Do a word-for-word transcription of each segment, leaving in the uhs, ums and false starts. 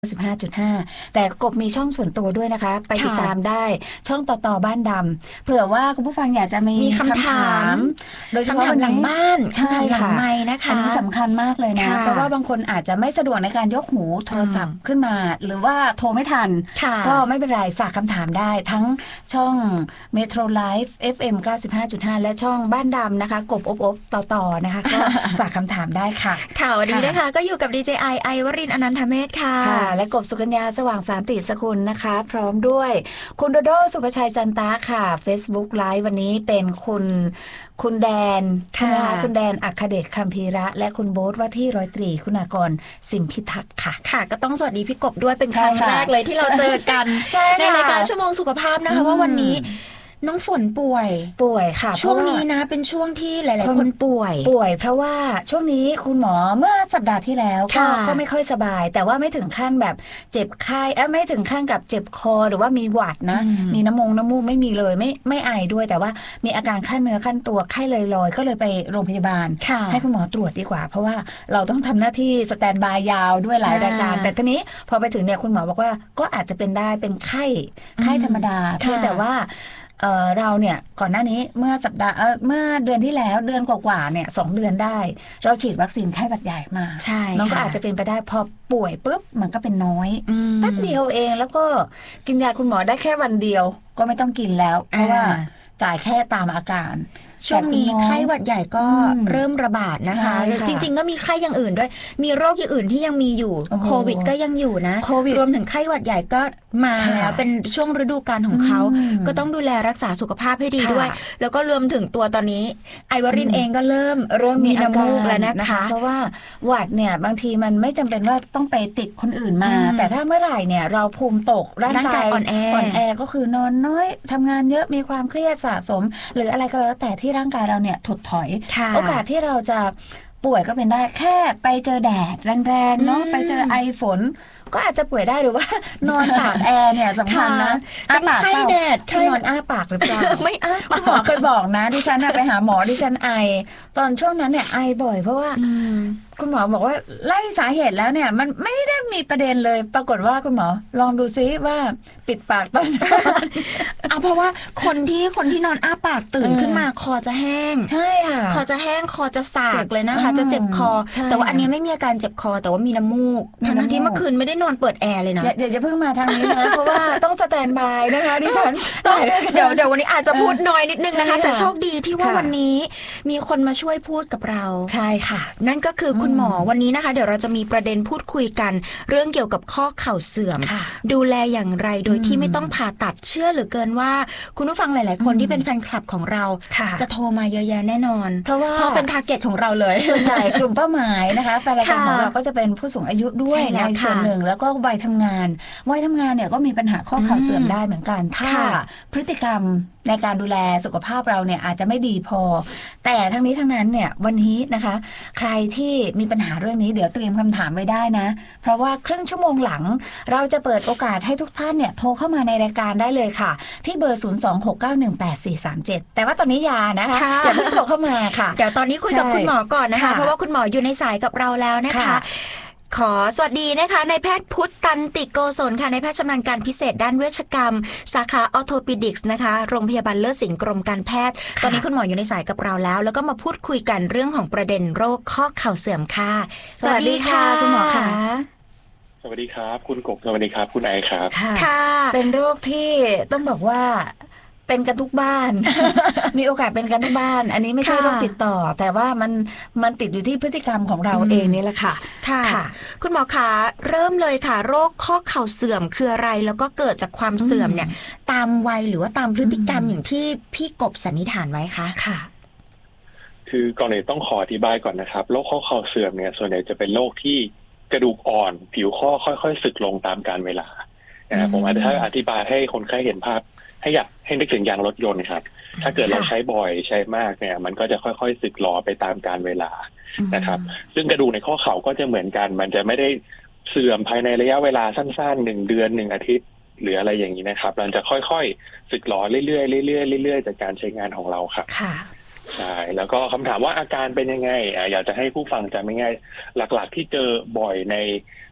สิบห้าจุดห้า แต่กบมีช่องส่วนตัวด้วยนะคะไปติดตามได้ช่องต่อต่อบ้านดำเผื่อว่าคุณผู้ฟังอยากจะมีคำถามโดยเฉพาะหลังบ้านใช่ค่ะไมนะคะอันนี้สำคัญมากเลยนะเพราะว่าบางคนอาจจะไม่สะดวกในการยกหูโทรศัพท์ขึ้นมาหรือว่าโทรไม่ทันก็ไม่เป็นไรฝากคำถามได้ทั้งช่อง Metro Life เอฟ เอ็ม เก้าสิบห้าจุดห้า และช่องบ้านดำนะคะกบอบอบต่อต่อนะคะก็ฝากคำถามได้ค่ะข่าวดีนะคะก็อยู่กับ ดี เจ ไอ ไอวรินทร์อนันทเมธค่ะและกบสุกัญญาสว่างสารติสกุลนะคะพร้อมด้วยคุณโดโดสุภชัยจันตาค่ะ Facebook Live วันนี้เป็นคุณคุณแดนค่ะคุณแดนอัครเดชคัมภีระและคุณโบ๊ทว่าที่ร้อยตรีคุณากรสิมพิทักษ์ค่ะค่ะก็ต้องสวัสดีพี่กบด้วยเป็นครั้งแรกเลยที่เราเจอกันในรายการชั่วโมงสุขภาพนะคะว่าวันนี้น้องฝนป่วยป่วยค่ะช่วงนี้นะเป็นช่วงที่หลายๆคนป่วยป่วยเพราะว่าช่วงนี้คุณหมอเมื่อสัปดาห์ที่แล้วก็ก็ไม่ค่อยสบายแต่ว่าไม่ถึงขั้นแบบเจ็บไข้เอ้ไม่ถึงขั้นกับเจ็บคอหรือว่ามีหวัดนะมีน้ำมงน้ำมูกไม่มีเลยไม่ไม่ไอด้วยแต่ว่ามีอาการขั้นเนื้อขั้นตัวไข้ลอยๆก็เลยไปโรงพยาบาลให้คุณหมอตรวจดีกว่าเพราะว่าเราต้องทำหน้าที่สแตนบายยาวด้วยหลายรายการแต่ทีนี้พอไปถึงเนี่ยคุณหมอบอกว่าก็อาจจะเป็นได้เป็นไข้ไข้ธรรมดาเพียงแต่ว่าเอ่อเราเนี่ยก่อนหน้านี้เมื่อสัปดาห์เอ่อเมื่อเดือนที่แล้วเดือนกว่าๆเนี่ยสองเดือนได้เราฉีดวัคซีนไข้หวัดใหญ่มาใช่น้องก็อาจจะเป็นไปได้พอป่วยปุ๊บมันก็เป็นน้อยแป๊บเดียวเองแล้วก็กินยาคุณหมอได้แค่วันเดียวก็ไม่ต้องกินแล้วเพราะว่าจ่ายแค่ตามอาการช่วงนี้ไข้หวัดใหญ่ก็เริ่มระบาดนะคะจริงๆก็มีไข้อย่างอื่นด้วยมีโรคอย่างอื่นที่ยังมีอยู่โควิดก็ยังอยู่นะรวมถึงไข้หวัดใหญ่ก็มาแล้วเป็นช่วงฤดูกาลของเขาก็ต้องดูแลรักษาสุขภาพให้ดีด้วยแล้วก็รวมถึงตัวตอนนี้ไอวรินเองก็เริ่มเริ่มมีน้ำมูกแล้วนะคะเพราะว่าหวัดเนี่ยบางทีมันไม่จำเป็นว่าต้องไปติดคนอื่นมาแต่ถ้าเมื่อไหร่เนี่ยเราภูมิตกร่างกายอ่อนแออ่อนแอก็คือนอนน้อยทำงานเยอะมีความเครียดสะสมหรืออะไรก็แล้วแต่ที่ร่างกายเราเนี่ยถดถอยโอกาสที่เราจะป่วยก็เป็นได้แค่ไปเจอแดดแรงๆเนาะไปเจอไอฝนก็อาจจะป่วยได้หรือว่านอนตากแอร์เนี่ยสำคัญนะอ้าปากเปล่านอนอ้าปากหรือเปล่าไม่อ้าคุณหมอเคยบอกนะดิฉันไปหาหมอดิฉันไอตอนช่วงนั้นเนี่ยไอบ่อยเพราะว่าคุณหมอบอกว่าไล่สาเหตุแล้วเนี่ยมันไม่ได้มีประเด็นเลยปรากฏว่าคุณหมอลองดูซิว่าปิดปากตอนเอาเพราะว่าคนที่คนที่นอนอ้าปากตื่นขึ้นมาคอจะแห้งใช่ค่ะคอจะแห้งคอจะสากเลยนะคะจะเจ็บคอแต่ว่าอันนี้ไม่มีอาการเจ็บคอแต่ว่ามีน้ำมูกทั้งที่เมื่อคืนไม่ได้นอนเปิดแอร์เลยนะเดี๋ยวจะเพิ่งมาทางนี้นะเพราะว่าต้องสแตนบายนะคะดิฉันเดี๋ยวเดี๋ยววันนี้อาจจะพูดน้อยนิดนึงนะคะแต่โชคดีที่ว่าวันนี้มีคนมาช่วยพูดกับเราใช่ค่ะนั่นก็คือคุณหมอวันนี้นะคะเดี๋ยวเราจะมีประเด็นพูดคุยกันเรื่องเกี่ยวกับข้อเข่าเสื่อมดูแลอย่างไรโดยที่ไม่ต้องผ่าตัดเชื่อเหลือเกินว่าคุณผู้ฟังหลายๆคนที่เป็นแฟนคลับของเราจะโทรมาเยอะแยะแน่นอนเพราะว่าเพราะเป็นทาร์เก็ตของเราเลยส่วนใหญ่กลุ่มเป้าหมายนะคะแฟนรายการของเราก็จะเป็นผู้สูงอายุด้วยในส่วนหนึ่งแล้วก็วัยทำงานวัยทำงานเนี่ยก็มีปัญหาข้อเข่าเสื่อมได้เหมือนกันถ้าพฤติกรรมในการดูแลสุขภาพเราเนี่ยอาจจะไม่ดีพอแต่ทั้งนี้ทั้งนั้นเนี่ยวันนี้นะคะใครที่มีปัญหาเรื่องนี้เดี๋ยวเตรียมคำถามไว้ได้นะเพราะว่าครึ่งชั่วโมงหลังเราจะเปิดโอกาสให้ทุกท่านเนี่ยโทรเข้ามาในรายการได้เลยค่ะที่เบอร์ศูนย์ สอง หก เก้า หนึ่ง แปด สี่ สาม เจ็ดแต่ว่าตอนนี้ยานะคะอย่าเพิ่งโทรเข้ามาค่ะเดี๋ยวตอนนี้คุยกับคุณหมอก่อนนะคะเพราะว่าคุณหมออยู่ในสายกับเราแล้วนะคะขอสวัสดีนะคะนายแพทย์พุทธตันติโกศลค่ะนายแพทย์ชำนาญการพิเศษด้านเวชกรรมสาขาออร์โทปิดิกส์นะคะโรงพยาบาลเลิศสินกรมการแพทย์ตอนนี้คุณหมออยู่ในสายกับเราแล้วแล้วก็มาพูดคุยกันเรื่องของประเด็นโรคข้อเข่าเสื่อมค่ะสวัสดีค่ะคุณหมอค่ะสวัสดีครับคุณกบสวัสดีครับคุณไอครับค่ะเป็นโรคที่ต้องบอกว่าเป็นกันทุกบ้าน มีโอกาสเป็นกันทุกบ้านอันนี้ไม่ใช่โรคติดต่อแต่ว่ามันมันติดอยู่ที่พฤติกรรมของเราเองนี่แหละค่ะค่ะคุณหมอคะเริ่มเลยค่ะโรคข้อเข่าเสื่อมคืออะไรแล้วก็เกิดจากความเสื่อมเนี่ยตามวัยหรือว่าตามพฤติกรรมอย่างที่พี่กบสันนิษฐานไว้คะค่ะคือก่อนอื่นต้องขออธิบายก่อนนะครับโรคข้อเข่าเสื่อมเนี่ยส่วนใหญ่จะเป็นโรคที่กระดูกอ่อนผิวข้อค่อยๆสึกลงตามกาลเวลานะครับผมอาจจะอธิบายให้คนไข้เห็นภาพให้อยากให้นึกถึงยางรถยนต์ครับถ้าเกิดเราใช้บ่อยใช้มากเนี่ยมันก็จะค่อยๆสึกหรอไปตามกาลเวลานะครับซึ่งกระดูกในข้อเข่าก็จะเหมือนกันมันจะไม่ได้เสื่อมภายในระยะเวลาสั้นๆหนึ่งเดือนหนึ่งอาทิตย์หรืออะไรอย่างนี้นะครับมันจะค่อยๆสึกหรอเรื่อยๆเรื่อยๆเรื่อยๆจากการใช้งานของเราครับใช่แล้วก็คำถามว่าอาการเป็นยังไงอยากจะให้ผู้ฟังจำง่ายๆหลักๆที่เจอบ่อยใน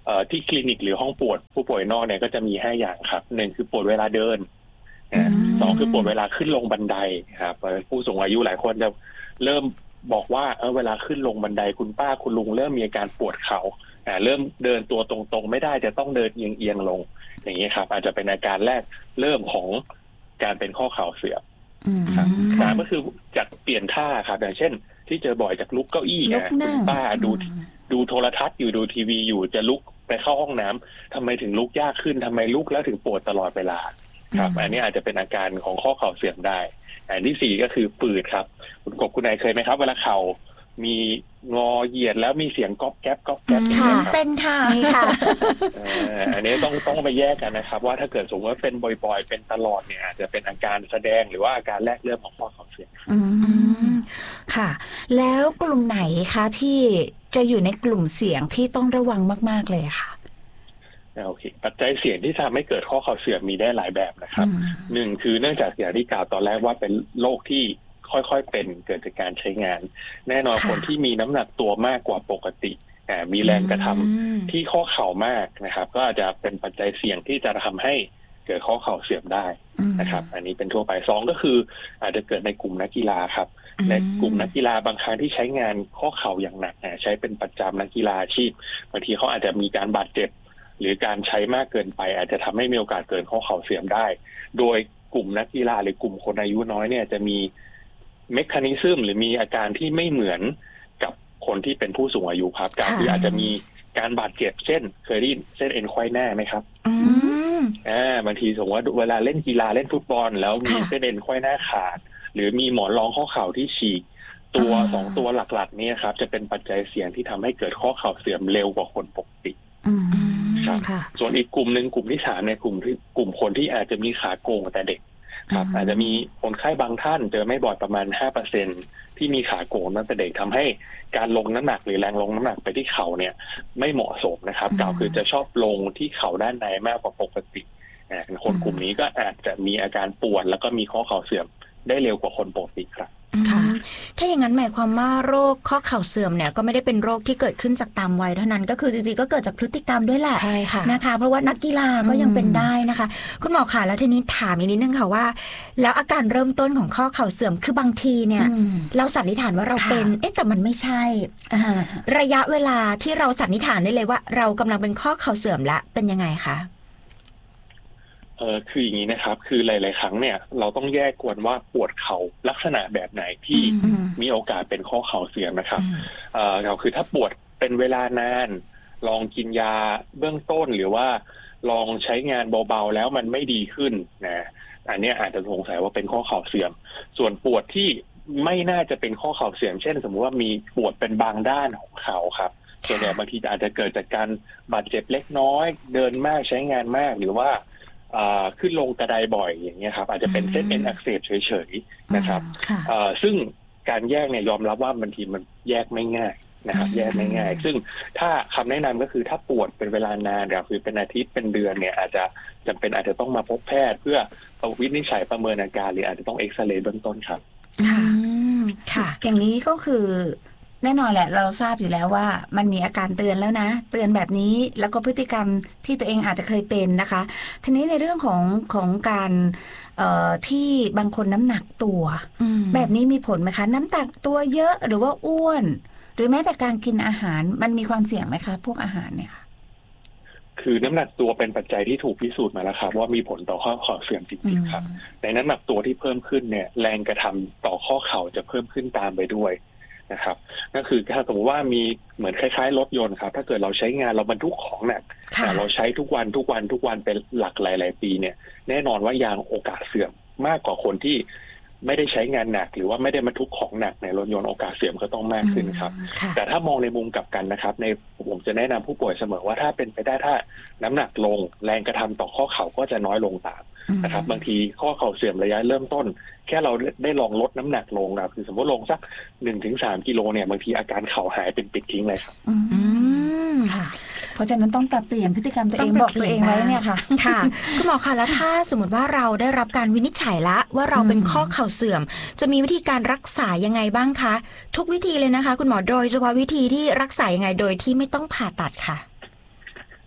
อ่อที่คลินิกหรือห้องปวดผู้ป่วยนอกเนี่ยก็จะมีห้าอย่างครับหนึ่งคือปวดเวลาเดินสองคือปวดเวลาขึ้นลงบันไดครับผู้สูงอายุหลายคนจะเริ่มบอกว่าเออเวลาขึ้นลงบันไดคุณป้าคุณลุงเริ่มมีอาการปวดเข่าอ่าเริ่มเดินตัวตรงๆไม่ได้จะต้องเดินเอียงๆลงอย่างนี้ครับอาจจะเป็นอาการแรกเริ่มของการเป็นข้อเข่าเสื่อมครับสามก็คือจากเปลี่ยนท่าครับอย่างเช่นที่เจอบ่อยจากลุกเก้าอี้อ่ะคุณป้าดูดูโทรทัศน์อยู่ดูทีวีอยู่จะลุกไปเข้าห้องน้ำทำไมถึงลุกยากขึ้นทำไมลุกแล้วถึงปวดตลอดเวลาครับอันนี้อาจจะเป็นอาการของข้อเข่าเสื่อมได้อันที่สี่ก็คือฝืดครับคุณกบคุณนายเคยไหมครับเวลาเข่ามีงอเหยียดแล้วมีเสียงก๊อบแก๊บก๊อบแก๊บอย่างเงี้ยครับเป็นค่ะนี่ค่ะอันนี้ต้องต้องไปแยกกันนะครับว่าถ้าเกิดสมมติว่าเป็นบ่อยๆเป็นตลอดเนี่ยอาจจะเป็นอาการแสดงหรือว่าอาการแรกเริ่มของข้อเข่าเสื่อมอืมค่ะแล้วกลุ่มไหนคะที่จะอยู่ในกลุ่มเสี่ยงที่ต้องระวังมากๆเลยค่ะโอเคปัจจัยเสี่ยงที่ทำให้เกิดข้อเข่าเสื่อมมีได้หลายแบบนะครับหนึ่งคือเนื่องจากอย่างที่กล่าวตอนแรกว่าเป็นโรคที่ค่อยๆเป็นเกิดจากการใช้งานแน่นอนคนที่มีน้ำหนักตัวมากกว่าปกติมีแรงกระทำที่ข้อเข่ามากนะครับก็อาจจะเป็นปัจจัยเสี่ยงที่จะทำให้เกิดข้อเข่าเสื่อมได้นะครับอันนี้เป็นทั่วไปสองก็คืออาจจะเกิดในกลุ่มนักกีฬาครับในกลุ่มนักกีฬาบางครั้งที่ใช้งานข้อเข่าอย่างหนักใช้เป็นประจำนักกีฬาอาชีพบางทีเขาอาจจะมีการบาดเจ็บหรือการใช้มากเกินไปอาจจะทำให้มีโอกาสเกิดข้อเข่าเสื่อมได้โดยกลุ่มนักกีฬาหรือกลุ่มคนอายุน้อยเนี่ยจะมีเมคานิซึมหรือมีอาการที่ไม่เหมือนกับคนที่เป็นผู้สูงอายุครับการที่อาจจะมีการบาดเจ็บเช่นเคยได้ยินเส้นเอ็นไขว้หน้าไหมครับอืมอ่าบางทีสมมติว่าเวลาเล่นกีฬาเล่นฟุตบอลแล้วมีเส้นเอ็นไขว้หน้าขาดหรือมีหมอนรองข้อเข่าที่ฉีกตัวสองตัวหลักๆนี้ครับจะเป็นปัจจัยเสี่ยงที่ทำให้เกิดข้อเข่าเสื่อมเร็วกว่าคนปกติครับส่วนอีกกลุ่มหนึ่งกลุ่มที่สามในกลุ่มที่กลุ่มคนที่อาจจะมีขาโกงแต่เด็กครับอาจจะมีคนไข้บางท่านเจอไม่บ่อยประมาณ ห้าเปอร์เซ็นต์ ที่มีขาโกงตั้งแต่เด็กทำให้การลงน้ำหนักหรือแรงลงน้ำหนักไปที่เข่าเนี่ยไม่เหมาะสมนะครับกล่าวคือจะชอบลงที่เข่าด้านในมากกว่าปกติคนกลุ่มนี้ก็อาจจะมีอาการปวดแล้วก็มีข้อเข่าเสื่อมได้เร็วกว่าคนปกติครับค่ะถ้าอย่างนั้นหมายความว่าโรคข้อเข่าเสื่อมเนี่ยก็ไม่ได้เป็นโรคที่เกิดขึ้นจากตามวัยเท่านั้นก็คือจริงๆก็เกิดจากพฤติกรรมด้วยแหละนะคะเพราะว่านักกีฬาก็ยังเป็นได้นะคะคุณหมอคะแล้วทีนี้ถามอีกนิดนึงค่ะว่าแล้วอาการเริ่มต้นของข้อเข่าเสื่อมคือบางทีเนี่ยเราสันนิษฐานว่าเราเป็นเอ๊ะแต่มันไม่ใช่ระยะเวลาที่เราสันนิษฐานได้เลยว่าเรากำลังเป็นข้อเข่าเสื่อมละเป็นยังไงคะเออคืออย่างนี้นะครับคือหลายๆครั้งเนี่ยเราต้องแยกกวนว่าปวดเข่าลักษณะแบบไหนที่มีโอกาสเป็นข้อเข่าเสื่อมนะครับเออเราคือถ้าปวดเป็นเวลานานลองกินยาเบื้องต้นหรือว่าลองใช้งานเบาๆแล้วมันไม่ดีขึ้นนะอันนี้อาจจะสงสัยว่าเป็นข้อเข่าเสื่อมส่วนปวดที่ไม่น่าจะเป็นข้อเข่าเสื่อมเช่นสมมติว่ามีปวดเป็นบางด้านของเข่าครับส่วนใหญ่บางทีอาจจะเกิดจากการบาดเจ็บเล็กน้อยเดินมากใช้งานมากหรือว่าขึ้นลงกระไดบ่อยอย่างเงี้ยครับอาจจะเป็นเส้นเอ็นอักเสบเฉยๆนะครับซึ่งการแยกเนี่ยยอมรับว่าบางทีมันแยกไม่ง่ายนะครับแยกไม่ง่ายซึ่งถ้าคำแนะนำก็คือถ้าปวดเป็นเวลานานหรือเป็นอาทิตย์เป็นเดือนเนี่ยอาจจะจำเป็นอาจจะต้องมาพบแพทย์เพื่อวินิจฉัยประเมินอาการหรืออาจจะต้องเอ็กซเรย์เบื้องต้นครับค่ะค่ะอย่างนี้ก็คือแน่นอนแหละเราทราบอยู่แล้วว่ามันมีอาการเตือนแล้วนะเตือนแบบนี้แล้วก็พฤติกรรมที่ตัวเองอาจจะเคยเป็นนะคะทีนี้ในเรื่องของของการเอ่อที่บางคนน้ำหนักตัวแบบนี้มีผลไหมคะน้ำหนักตัวเยอะหรือว่าอ้วนหรือแม้แต่การกินอาหารมันมีความเสี่ยงไหมคะพวกอาหารเนี่ยคือน้ำหนักตัวเป็นปัจจัยที่ถูกพิสูจน์มาแล้วครับว่ามีผลต่อข้อเข่าเสื่อมจริงๆครับในน้ำหนักตัวที่เพิ่มขึ้นเนี่ยแรงกระทำต่อข้อเข่าจะเพิ่มขึ้นตามไปด้วยนะครับนั่นคือถ้าสมมติว่ามีเหมือนคล้ายๆรถยนต์ครับถ้าเกิดเราใช้งานเราบรรทุกของหนักแต่เราใช้ทุกวันทุกวันทุกวันเป็นหลักหลายๆปีเนี่ยแน่นอนว่ายางโอกาสเสื่อมมากกว่าคนที่ไม่ได้ใช้งานหนักหรือว่าไม่ได้บรรทุกของหนักในรถยนต์โอกาสเสื่อมก็ต้องมากขึ้นครับแต่ถ้ามองในมุมกลับกันนะครับในผมจะแนะนำผู้ป่วยเสมอว่าถ้าเป็นไปได้ถ้าน้ำหนักลงแรงกระทำต่อข้อเข่าก็จะน้อยลงตามนะครับบางทีข้อเข่าเสื่อมระยะเริ่มต้นแค่เราได้ลองลดน้ำหนักลงครับคือสมมติลงสัก หนึ่งถึงสาม กิโลเนี่ยบางทีอาการเข่าหายเป็นปิดทิ้งเลยครับอืมค่ะเพราะฉะนั้นต้องปรับเปลี่ยนพฤติกรรมตัวเองบอกตัวเองไว้เนี่ยค่ะค่ะคุณหมอคะแล้วถ้าสมมติว่าเราได้รับการวินิจฉัยละว่าเราเป็นข้อเข่าเสื่อมจะมีวิธีการรักษายังไงบ้างคะทุกวิธีเลยนะคะคุณหมอโดยเฉพาะวิธีที่รักษายังไงโดยที่ไม่ต้องผ่าตัดค่ะ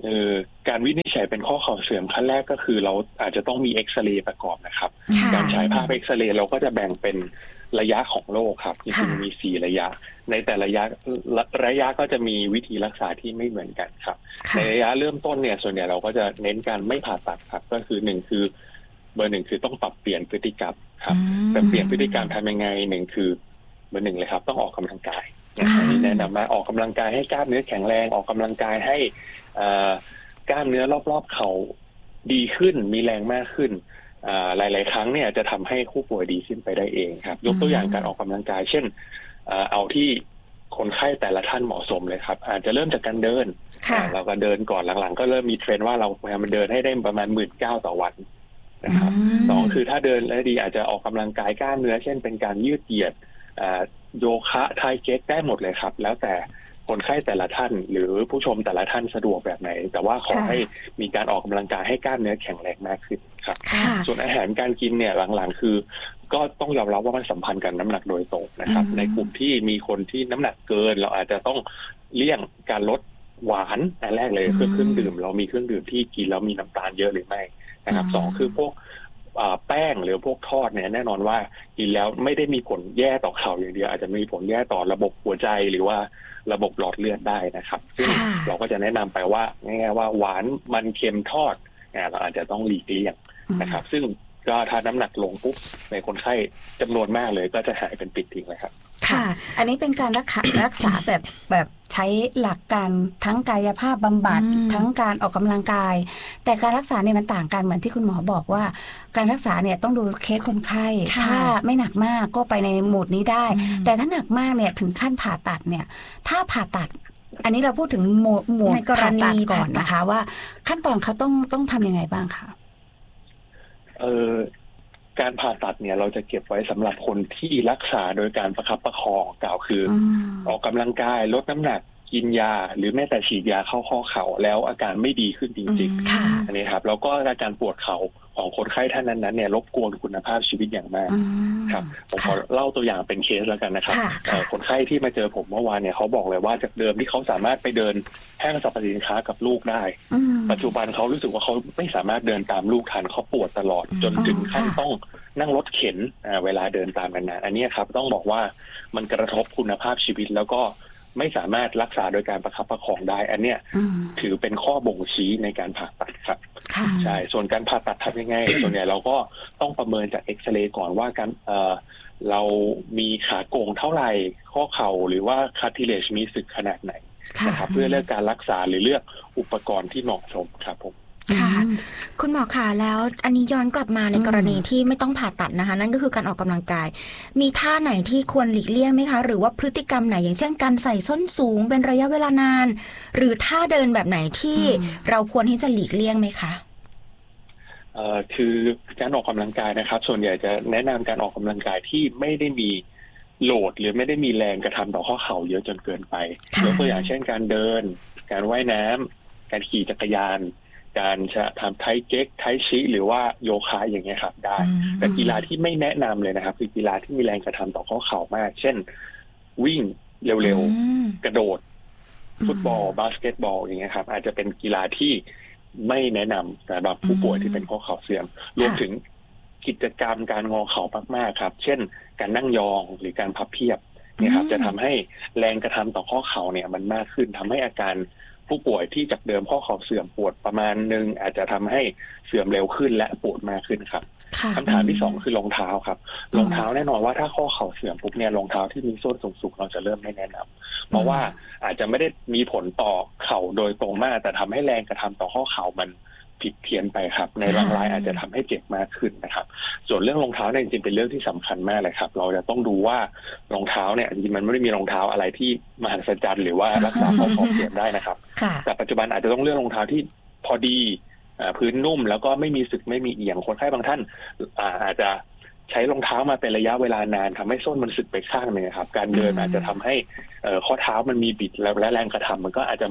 เออการวินิจฉัยเป็นข้อเข่าเสื่อมขั้นแรกก็คือเราอาจจะต้องมีเอ็กซเรย์ประกอบนะครับการฉายภาพเอ็กซเรย์เราก็จะแบ่งเป็นระยะของโรคครับจริงๆมีสี่ระยะในแต่ระยะระยะก็จะมีวิธีรักษาที่ไม่เหมือนกันครับในระยะเริ่มต้นเนี่ยส่วนใหญ่เราก็จะเน้นการไม่ผ่าตัดครับก็คือหนึ่งคือเบอร์หนึ่งคือต้องปรับเปลี่ยนพฤติกรรมครับแต่เปลี่ยนพฤติกรรมทำยังไงหนึ่งคือเบอร์หนึ่งเลยครับต้องออกกำลังกายอันนี้แนะนำมาออกกำลังกายให้กล้ามเนื้อแข็งแรงออกกำลังกายให้กล้ามเนื้อรอบๆเข่าดีขึ้นมีแรงมากขึ้นหลายๆครั้งเนี่ยจะทำให้ผู้ป่วยดีขึ้นไปได้เองครับยกตัวอย่างการออกกำลังกายเช่นเอาที่คนไข้แต่ละท่านเหมาะสมเลยครับอาจจะเริ่มจากการเดินเราก็เดินก่อนหลังๆก็เริ่มมีเทรนด์ว่าเราพยายามเดินให้ได้ประมาณหมื่นเก้าต่อวันนะครับสองคือถ้าเดินแล้วดีอาจจะออกกำลังกายกล้ามเนื้อเช่นเป็นการยืดเหยียดโยคะไทเก๊กได้หมดเลยครับแล้วแต่คนไข้แต่ละท่านหรือผู้ชมแต่ละท่านสะดวกแบบไหนแต่ว่าขอให้มีการออกกำลังกายให้กล้ามเนื้อแข็งแรงมากขึ้นครับส่วนอาหารการกินเนี่ยหลังๆคือก็ต้องยอมรับว่ามันสัมพันธ์กับน้ำหนักโดยตรงนะครับในกลุ่มที่มีคนที่น้ำหนักเกินเราอาจจะต้องเลี่ยงการลดหวานอันแรกเลยคือเครื่องดื่มเรามีเครื่องดื่มที่กินแล้วมีน้ำตาลเยอะหรือไม่นะครับสองคือพวกแป้งหรือพวกทอดเนี่ยแน่นอนว่ากินแล้วไม่ได้มีผลแย่ต่อเข่าอย่างเดียวอาจจะมีผลแย่ต่อระบบหัวใจหรือว่าระบบหลอดเลือดได้นะครับซึ่งเราก็จะแนะนำไปว่าง่ายๆว่าหวานมันเค็มทอดเราอาจจะต้องหลีกเลี่ยงนะครับซึ่งก็ถ้าน้ำหนักลงปุ๊บในคนไข้จำนวนมากเลยก็จะหายเป็นปิดทิ้งเลยครับค่ะอันนี้เป็นการรักษารักษาแบบแบบใช้หลักการทั้งกายภาพบำบัดทั้งการออกกำลังกายแต่การรักษาเนี่ยมันต่างกันเหมือนที่คุณหมอบอกว่าการรักษาเนี่ยต้องดูเคสคนไข้ถ้าไม่หนักมากก็ไปในโหมดนี้ได้แต่ถ้าหนักมากเนี่ยถึงขั้นผ่าตัดเนี่ยถ้าผ่าตัดอันนี้เราพูดถึงโหมดโหมดผ่าตัดก่อนนะคะว่าขั้นตอนเขาต้องต้องทำยังไงบ้างคะเออการผ่าตัดเนี่ยเราจะเก็บไว้สำหรับคนที่รักษาโดยการประคับประคองกล่าวคือออกกำลังกายลดน้ำหนักกินยาหรือแม้แต่ฉีดยาเข้าข้อเข่าแล้วอาการไม่ดีขึ้นจริงๆอันนี้ครับแล้วก็อาการปวดเข่าของคนไข้ท่านนั้นๆเนี่ยรบกวนคุณภาพชีวิตอย่างมากครับผมขอเล่าตัวอย่างเป็นเคสแล้วกันนะครับคนไข้ที่มาเจอผมเมื่อวานเนี่ยเขาบอกเลยว่าจากเดิมที่เขาสามารถไปเดินห้างสรรพสินค้ากับลูกได้ปัจจุบันเขารู้สึกว่าเขาไม่สามารถเดินตามลูกทันเขาปวดตลอดจนถึงขั้นต้องนั่งรถเข็นเวลาเดินตามกันนะอันนี้ครับต้องบอกว่ามันกระทบคุณภาพชีวิตแล้วก็ไม่สามารถรักษาโดยการประคับประคองได้อันเนี้ยถือเป็นข้อบ่งชี้ในการผ่าตัดครับใช่ส่วนการผ่าตัดทำยังไง ส่วนใหญ่เราก็ต้องประเมินจากเอ็กซเรย์ก่อนว่าการเอ่อเรามีขาโก่งเท่าไหร่ข้อเข่าหรือว่าคาร์ทิเลจมีสึกขนาดไหนนะครับเพื่อเลือกการรักษาหรือเลือกอุปกรณ์ที่เหมาะสมครับผมค่ะคุณหมอคะแล้วอันนี้ย้อนกลับมาในกรณีที่ไม่ต้องผ่าตัดนะคะนั่นก็คือการออกกำลังกายมีท่าไหนที่ควรหลีกเลี่ยงไหมคะหรือว่าพฤติกรรมไหนอย่างเช่นการใส่ส้นสูงเป็นระยะเวลานานหรือท่าเดินแบบไหนที่เราควรที่จะหลีกเลี่ยงไหมคะเอ่อคือการออกกำลังกายนะครับส่วนใหญ่จะแนะนำการออกกำลังกายที่ไม่ได้มีโหลดหรือไม่ได้มีแรงกระทำต่อข้อเข่าเยอะจนเกินไปยกตัวอย่างเช่นการเดินการว่ายน้ำการขี่จักรยานการจะทำไทเก๊กไทชิหรือว่าโยคะอย่างเงี้ยครับได้แต่กีฬาที่ไม่แนะนำเลยนะครับคือกีฬาที่มีแรงกระทำต่อข้อเข่ามากเช่นวิ่งเร็วๆกระโดดฟุตบอลบาสเกตบอลอย่างเงี้ยครับอาจจะเป็นกีฬาที่ไม่แนะนำสำหรับผู้ป่วยที่เป็นข้อเข่าเสื่อมรวมถึงกิจกรรมการงอเข่ามากๆครับเช่นการนั่งยองหรือการพับเพียบเนี่ยครับจะทำให้แรงกระทำต่อข้อเข่าเนี่ยมันมากขึ้นทำให้อาการผู้ป่วยที่จากเดิมข้อเข่าเสื่อมปวดประมาณนึงอาจจะทำให้เสื่อมเร็วขึ้นและปวดมากขึ้นครับคำถามที่สองคือรองเท้าครับรองเท้าแน่นอนว่าถ้าข้อเข่าเสื่อมปุ๊บเนี่ยรองเท้าที่มีส้นสูงๆเราจะเริ่มไม่แนะนำเพราะว่าอาจจะไม่ได้มีผลต่อเข่าโดยตรงมากแต่ทำให้แรงกระทำต่อข้อเข่ามันผิดเพี้ยนไปครับในบางรายอาจจะทำให้เจ็บมากขึ้นนะครับส่วนเรื่องรองเท้าเนี่ยจริงๆเป็นเรื่องที่สำคัญมากเลยครับเราจะต้องดูว่ารองเท้าเนี่ยจริงๆมันไม่ได้มีรองเท้าอะไรที่มหัศจรรย์หรือว่ารักษาข้อเข่าเสื่อมได้นะครับแต่ปัจจุบันอาจจะต้องเลือกรองเท้าที่พอดีพื้นนุ่มแล้วก็ไม่มีสึกไม่มีเอียงคนไข้บางท่านอาจจะใช้รองเท้ามาเป็นระยะเวลานานทำให้ส้นมันสึกไปข้างนึงครับการเดินอาจจะทำให้ข้อเท้ามันมีบิดและแรงกระทำมันก็อาจจะมี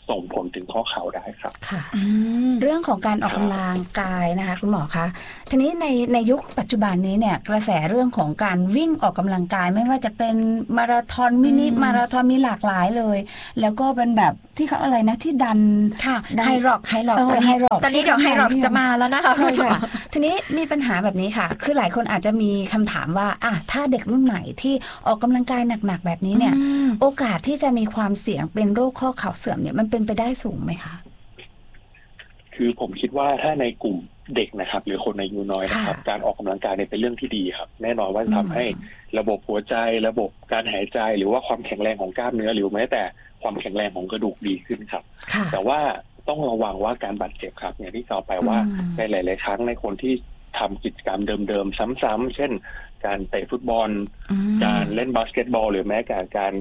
ส่งผลถึงข้อเข่าได้ครับค่ะเรื่องของการออกกำลังกายนะคะคุณหมอคะทีนี้ในในยุคปัจจุบันนี้เนี่ยกระแสเรื่องของการวิ่งออกกำลังกายไม่ว่าจะเป็นมาราธอนมินิมาราธอนมีหลากหลายเลยแล้วก็เป็นแบบที่เขาอะไรนะที่ดันไฮร็อกไฮร็อกตอนนี้ตอนนี้เดี๋ยวไฮร็อกจะมาแล้วนะคะคุณหมอทีนี้มีปัญหาแบบนี้ค่ะคือหลายคนอาจจะมีคำถามว่าอ่ะถ้าเด็กรุ่นใหม่ที่ออกกำลังกายหนักๆแบบนี้เนี่ยโอกาสที่จะมีความเสี่ยงเป็นโรคข้อเข่าเสื่อมเนี่ยมันเป็นไปได้สูงไหมคะคือผมคิดว่าถ้าในกลุ่มเด็กนะครับหรือคนอายุน้อยนะครับการออกกำลังกายเนี่ยเป็นเรื่องที่ดีครับแน่นอนว่าทำให้ระบบหัวใจระบบการหายใจหรือว่าความแข็งแรงของกล้ามเนื้อหรือแม้แต่ความแข็งแรงของกระดูกดีขึ้นครับแต่ว่าต้องระวังว่าการบาดเจ็บครับอย่างที่กล่าวไปว่าในหลายๆครั้งในคนที่ทำกิจกรรมเดิมๆซ้ำๆเช่นการเตะฟุตบอลการเล่นบาสเกตบอลหรือแม้แต่การ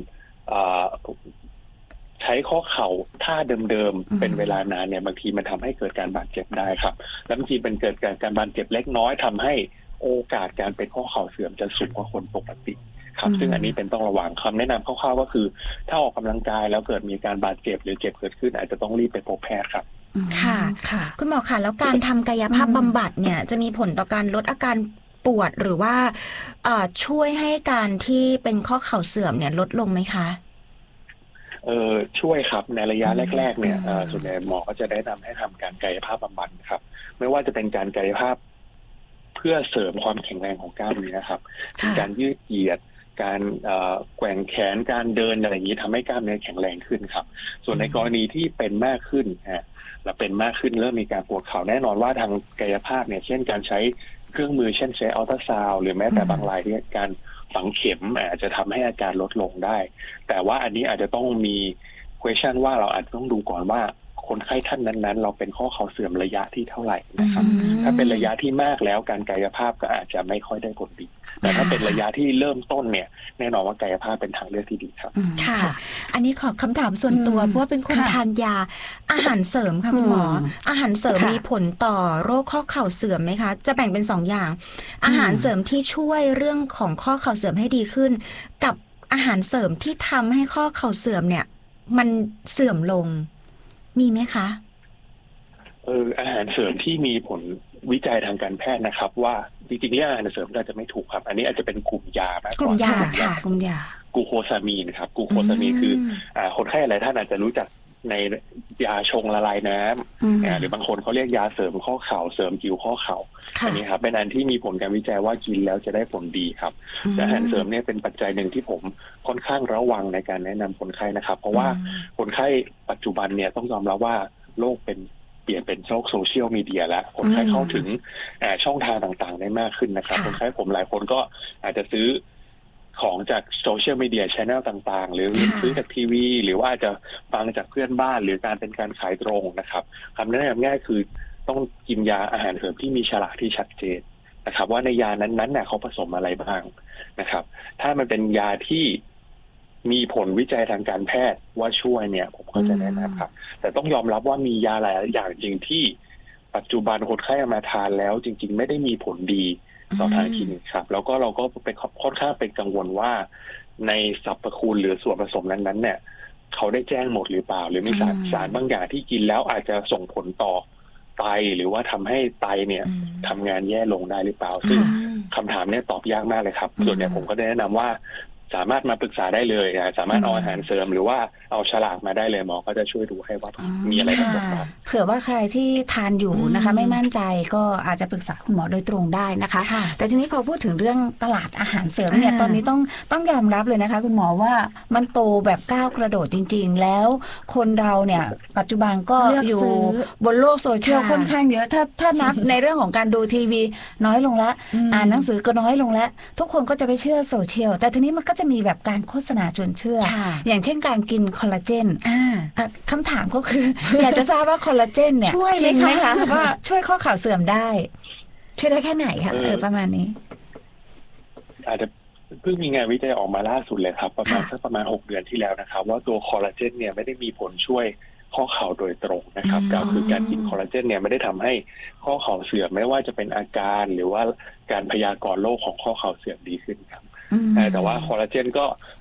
ใช้ข้อเข่าท่าเดิมๆเป็นเวลานานเนี่ยบางทีมันทำให้เกิดการบาดเจ็บได้ครับแล้วบางทีเป็นเกิดการการบาดเจ็บเล็กน้อยทำให้โอกาสการเป็นข้อเข่าเสื่อมจะสูงกว่าคนปกติครับซึ่งอันนี้เป็นต้องระวังคำแนะนำคร่าวๆก็คือถ้าออกกำลังกายแล้วเกิดมีการบาดเจ็บหรือเจ็บเกิดขึ้นอาจจะต้องรีบไปพบแพทย์ครับค่ะค่ะคุณหมอค่ะแล้วการทำกายภาพบำบัดเนี่ยจะมีผลต่อการลดอาการปวดหรือว่าช่วยให้การที่เป็นข้อเข่าเสื่อมเนี่ยลดลงไหมคะเออช่วยครับในระยะแรกๆเนี่ยส่วนใหญ่หมอก็จะแนะนำให้ทำการกายภาพบำบัดครับไม่ว่าจะเป็นการกายภาพเพื่อเสริมความแข็งแรงของกล้ามเนื้อครับเป็นการยืดเหยียดการแกว่งแขนการเดินอะไรอย่างนี้ทำให้กล้ามเนื้อแข็งแรงขึ้นครับส่วนในกรณีที่เป็นมากขึ้นฮะและเป็นมากขึ้นเริ่มมีการปวดเข่าแน่นอนว่าทางกายภาพเนี่ยเช่นการใช้เครื่องมือเช่นใช้อัลตราซาวด์หรือแม้แต่บางรายที่การฝังเข็มอาจจะทำให้อาการลดลงได้แต่ว่าอันนี้อาจจะต้องมี question ว่าเราอาจจะต้องดูก่อนว่าคนไข้ท่านนั้นๆเราเป็นข้อเข่าเสื่อมระยะที่เท่าไหร่นะครับถ้าเป็นระยะที่มากแล้วการกายภาพก็อาจจะไม่ค่อยได้ผลดีแต่ถ้าเป็นระยะที่เริ่มต้นเนี่ยแน่นอนว่ากายภาพเป็นทางเลือกที่ดีครับค่ะอันนี้ขอคำถามส่วนตัวเพราะว่าเป็นคนทานยาอาหารเสริมค่ะคุณหมออาหารเสริมมีผลต่อโรคข้อเข่าเสื่อมไหมคะจะแบ่งเป็นสองอย่างอาหารเสริมที่ช่วยเรื่องของข้อเข่าเสื่อมให้ดีขึ้นกับอาหารเสริมที่ทำให้ข้อเข่าเสื่อมเนี่ยมันเสื่อมลงมีไหมคะเอออาหารเสริมที่มีผลวิจัยทางการแพทย์นะครับว่าจริงๆนี่อาหารเสริมอาจจะไม่ถูกครับอันนี้อาจจะเป็นกลุ่มยามากกว่ากลุ่มยาค่ะกลุ่มยากูโคซามีนครับกูโคซามีนคืออ่าคนไข้หลายท่านอาจจะรู้จักในยาชงละลายน้ำหรือบางคนเขาเรียกยาเสริมข้อเข่าเสริมผิวข้อเข่าอันนี้ครับเป็นอันที่มีผลการวิจัยว่ากินแล้วจะได้ผลดีครับแต่อาหารเสริมเนี่ยเป็นปัจจัยหนึ่งที่ผมค่อนข้างระวังในการแนะนำคนไข้นะครับเพราะว่าคนไข้ปัจจุบันเนี่ยต้องยอมรับว่าโลกเป็นเปลี่ยนเป็นโลกโซเชียลมีเดียแล้วคนไข้เข้าถึงช่องทางต่างๆได้มากขึ้นนะครับคนไข้ผมหลายคนก็อาจจะซื้อของจากโซเชียลมีเดียแชนแนลต่างๆหรือซื้อจากทีวีหรือว่าจะฟังจากเพื่อนบ้านหรือการเป็นการขายตรงนะครับคำแนะนำง่ายคือต้องกินยาอาหารเสริมที่มีฉลากที่ชัดเจนนะครับว่าในยานั้นๆน่ะเขาผสมอะไรบ้างนะครับถ้ามันเป็นยาที่มีผลวิจัยทางการแพทย์ว่าช่วยเนี่ยผมก็จะแนะนำครับแต่ต้องยอมรับว่ามียาหลายอย่างจริงที่ปัจจุบันคนไข้มาทานแล้วจริงๆไม่ได้มีผลดีต่อทางคลินิกครับแล้วก็เราก็เป็นค่อนข้างเป็นกังวลว่าในสรรพคุณหรือส่วนผสมนั้นๆเนี่ยเขาได้แจ้งหมดหรือเปล่าหรือมีสารสารบางอย่างที่กินแล้วอาจจะส่งผลต่อไตหรือว่าทำให้ไตเนี่ยทำงานแย่ลงได้หรือเปล่าซึ่งคำถามเนี่ยตอบยากมากเลยครับส่วนใหญ่ผมก็แนะนำว่าสามารถมาปรึกษาได้เลยสามารถเอาอาหารเสริมหรือว่าเอาฉลากมาได้เลยหมอก็จะช่วยดูให้ว่ามีอะไรบ้างเผื่อว่าใครที่ทานอยู่นะคะไม่มั่นใจก็อาจจะปรึกษาคุณหมอโดยตรงได้นะคะแต่ทีนี้พอพูดถึงเรื่องตลาดอาหารเสริมเนี่ยตอนนี้ต้องต้องยอมรับเลยนะคะคุณหมอว่ามันโตแบบก้าวกระโดดจริงๆแล้วคนเราเนี่ยปัจจุบันก็อยู่บนโลกโซเชียลค่อนข้างเยอะถ้าถ้านับในเรื่องของการดูทีวีน้อยลงแล้วอ่านหนังสือก็น้อยลงแล้วทุกคนก็จะไปเชื่อโซเชียลแต่ทีนี้มันก็จะมีแบบการโฆษณาชวนเชื่ออย่างเช่นการกินคอลลาเจนคำถามก็คือ อยากจะทราบว่าคอลลาเจนเนี่ยจริงไหมคะว่าช่วยข้อเข่าเสื่อมได้ช่วยได้แค่ไหนคะเออประมาณนี้อาจจะเพิ่งมีงานวิจัยออกมาล่าสุดเลยครับประมาณสักประมาณหกเดือนที่แล้วนะครับว่าตัวคอลลาเจนเนี่ยไม่ได้มีผลช่วยข้อเข่าโดยตรงนะครับก็คือการกินคอลลาเจนเนี่ยไม่ได้ทำให้ข้อเข่าเสื่อมไม่ว่าจะเป็นอาการหรือว่าการพยากรณ์โรคของข้อเข่าเสื่อมดีขึ้นครับแต่ว่าคอลลาเจนก็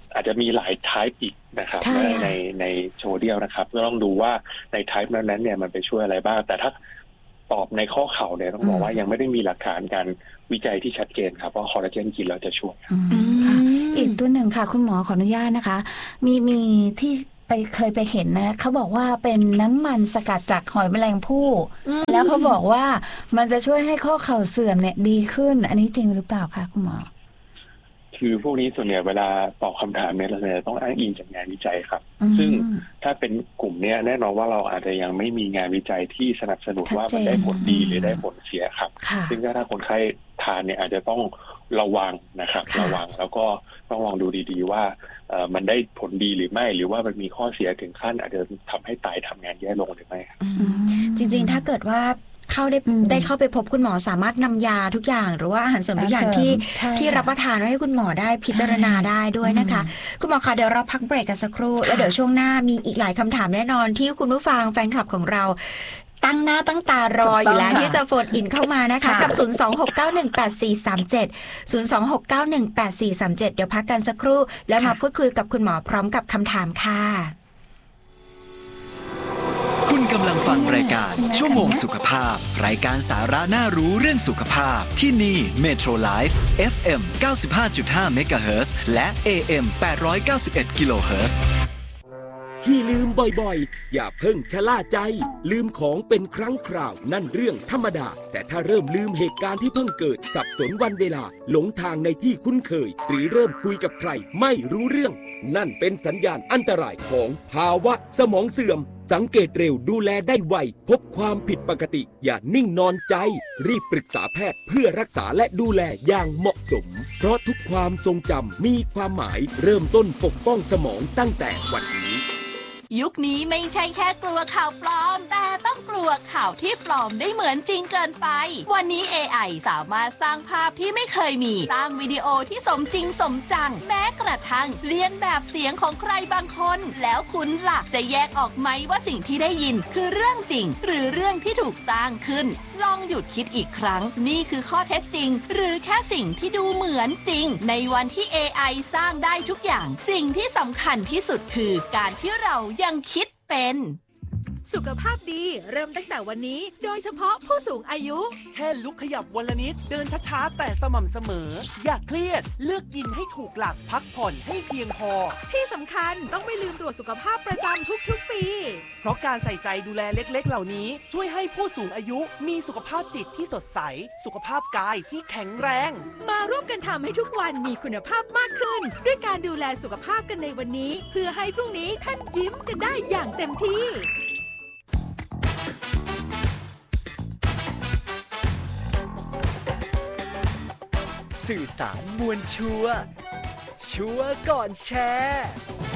อาจจะมีหลาย type อีกนะครับในในในโชว์เดียวนะครับก็ต้องดูว่าใน type นั้นๆเนี่ยมันไปช่วยอะไรบ้างแต่ถ้าตอบในข้อเข่าเนี่ยต้องบอกว่ายังไม่ได้มีหลักฐานการวิจัยที่ชัดเจนครับว่าคอลลาเจนกินแล้วจะช่วยค่ะอีกตัวหนึ่งค่ะคุณหมอขออนุญาตนะคะมีมีที่ไปเคยไปเห็นนะเขาบอกว่าเป็นน้ำมันสกัดจากหอยแมลงภู่แล้วเขาบอกว่ามันจะช่วยให้ข้อเข่าเสื่อมเนี่ยดีขึ้นอันนี้จริงหรือเปล่าคะคุณหมอคือพวกนี้ส่วนใหญ่เวลาตอบคำถามเนี่ยเราจะต้องอ้างอิงจากงานวิจัยครับซึ่งถ้าเป็นกลุ่มนี้แน่นอนว่าเราอาจจะยังไม่มีงานวิจัยที่สนับสนุนว่ามันได้ผลดีหรือได้ผลเสียครับซึ่งถ้าคนไข้ทานเนี่ยอาจจะต้องระวังนะครับระวังแล้วก็ต้องลองดูดีๆว่ามันได้ผลดีหรือไม่หรือว่ามันมีข้อเสียถึงขั้นอาจจะทำให้ไตทำงานแย่ลงหรือไม่จริงๆถ้าเกิดว่าเข้าได้ได้เข้าไปพบคุณหมอสามารถนำยาทุกอย่างหรือว่าอาหารเสริมทุกอย่างที่ที่รับประทานไว้ให้คุณหมอได้พิจารณาได้ด้วยนะคะคุณหมอคะเดี๋ยวเราพักเบรกกันสักครู่แล้วเดี๋ยวช่วงหน้ามีอีกหลายคำถามแน่นอนที่คุณผู้ฟังแฟนคลับของเราตั้งหน้าตั้งตารออยู่แล้วที่จะโฟนอินเข้ามานะคะกับศูนย์ สอง หก เก้า หนึ่ง แปด สี่ สาม เจ็ด ศูนย์ สอง หก เก้า หนึ่ง แปด สี่ สาม เจ็ดเดี๋ยวพักกันสักครู่แล้วมาพูดคุยกับคุณหมอพร้อมกับคำถามค่ะคุณกำลังฟังรายการชั่วโมงสุขภาพรายการสาระน่ารู้เรื่องสุขภาพที่นี่ Metro Life เอฟ เอ็ม เก้าสิบห้าจุดห้า เมกะเฮิรตซ์และ เอ เอ็ม แปดร้อยเก้าสิบเอ็ด กิโลเฮิรตซ์ที่ลืมบ่อยๆอย่าเพิ่งชะล่าใจลืมของเป็นครั้งคราวนั่นเรื่องธรรมดาแต่ถ้าเริ่มลืมเหตุการณ์ที่เพิ่งเกิดสับสนวันเวลาหลงทางในที่คุ้นเคยหรือเริ่มคุยกับใครไม่รู้เรื่องนั่นเป็นสัญญาณอันตรายของภาวะสมองเสื่อมสังเกตเร็วดูแลได้ไวพบความผิดปกติอย่านิ่งนอนใจรีบปรึกษาแพทย์เพื่อรักษาและดูแลอย่างเหมาะสมเพราะทุกความทรงจำมีความหมายเริ่มต้นปกป้องสมองตั้งแต่วันนี้ยุคนี้ไม่ใช่แค่กลัวข่าวปลอมแต่ต้องกลัวข่าวที่ปลอมได้เหมือนจริงเกินไปวันนี้ เอ ไอ สามารถสร้างภาพที่ไม่เคยมีสร้างวิดีโอที่สมจริงสมจังแม้กระทั่งเลียนแบบเสียงของใครบางคนแล้วคุณล่ะจะแยกออกไหมว่าสิ่งที่ได้ยินคือเรื่องจริงหรือเรื่องที่ถูกสร้างขึ้นลองหยุดคิดอีกครั้งนี่คือข้อเท็จจริงหรือแค่สิ่งที่ดูเหมือนจริงในวันที่ เอ ไอ สร้างได้ทุกอย่างสิ่งที่สำคัญที่สุดคือการที่เรายังคิดเป็นสุขภาพดีเริ่มตั้งแต่วันนี้โดยเฉพาะผู้สูงอายุแค่ลุกขยับวันละนิดเดินช้าๆแต่สม่ำเสมออย่าเครียดเลือกกินให้ถูกหลักพักผ่อนให้เพียงพอที่สำคัญต้องไม่ลืมตรวจสุขภาพประจำทุกๆปีเพราะการใส่ใจดูแลเล็กๆเหล่านี้ช่วยให้ผู้สูงอายุมีสุขภาพจิตที่สดใสสุขภาพกายที่แข็งแรงมาร่วมกันทำให้ทุกวันมีคุณภาพมากขึ้นด้วยการดูแลสุขภาพกันในวันนี้เพื่อให้พรุ่งนี้ท่านยิ้มกันได้อย่างเต็มที่สื่อสารมวลชัวร์ชัวร์ก่อนแชร์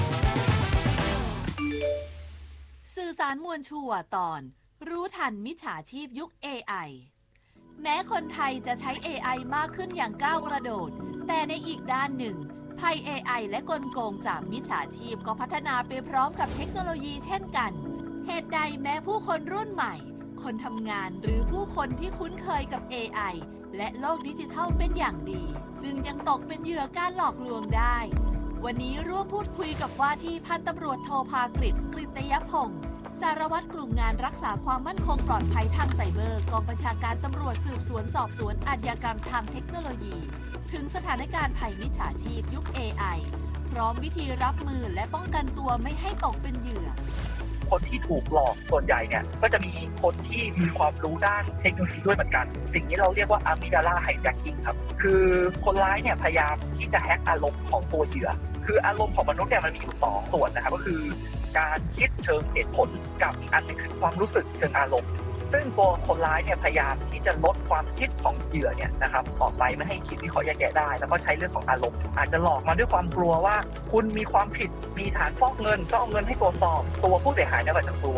สื่อสารมวลชัวร์ตอนรู้ทันมิจฉาชีพยุค เอ ไอ แม้คนไทยจะใช้ เอ ไอ มากขึ้นอย่างก้าวกระโดดแต่ในอีกด้านหนึ่งภัย เอ ไอ และกลโกงจากมิจฉาชีพก็พัฒนาไปพร้อมกับเทคโนโลยีเช่นกันเหตุใดแม้ผู้คนรุ่นใหม่คนทำงานหรือผู้คนที่คุ้นเคยกับ เอ ไอและโลกดิจิทัลเป็นอย่างดีจึงยังตกเป็นเหยื่อการหลอกลวงได้วันนี้ร่วมพูดคุยกับว่าที่พันตำรวจโทภากฤษ กฤตยพงศ์สารวัตรกลุ่มงานรักษาความมั่นคงปลอดภัยทางไซเบอร์กองบัญชาการตำรวจสืบสวนสอบสวนอาชญากรรมทางเทคโนโลยีถึงสถานการณ์ภัยมิจฉาชีพยุค เอ ไอ พร้อมวิธีรับมือและป้องกันตัวไม่ให้ตกเป็นเหยื่อคนที่ถูกหลอกส่วนใหญ่เนี่ยก็จะมีคนที่มีความรู้ด้านเทคโนโลยีด้วยเหมือนกันสิ่งนี้เราเรียกว่า Amygdala hijacking ครับคือคนร้ายเนี่ยพยายามที่จะแฮกอารมณ์ของตัวเหยื่อคืออารมณ์ของมนุษย์เนี่ยมันมีอยู่สองส่วนนะครับก็คือการคิดเชิงเหตุผลกับอีกอันนึงคือความรู้สึกเชิงอารมณ์ซึ่งตัวคนร้ายเนี่ยพยายามที่จะลดความคิดของเหยื่อเนี่ยนะครับออกไปไม่ให้คิดวิเคราะห์แยกแยะได้แล้วก็ใช้เรื่องของอารมณ์อาจจะหลอกมาด้วยความกลัวว่าคุณมีความผิดมีฐานฟอกเงินก็เอาเงินให้ตรวจสอบตัวผู้เสียหายเนี่ยก็จะกลัว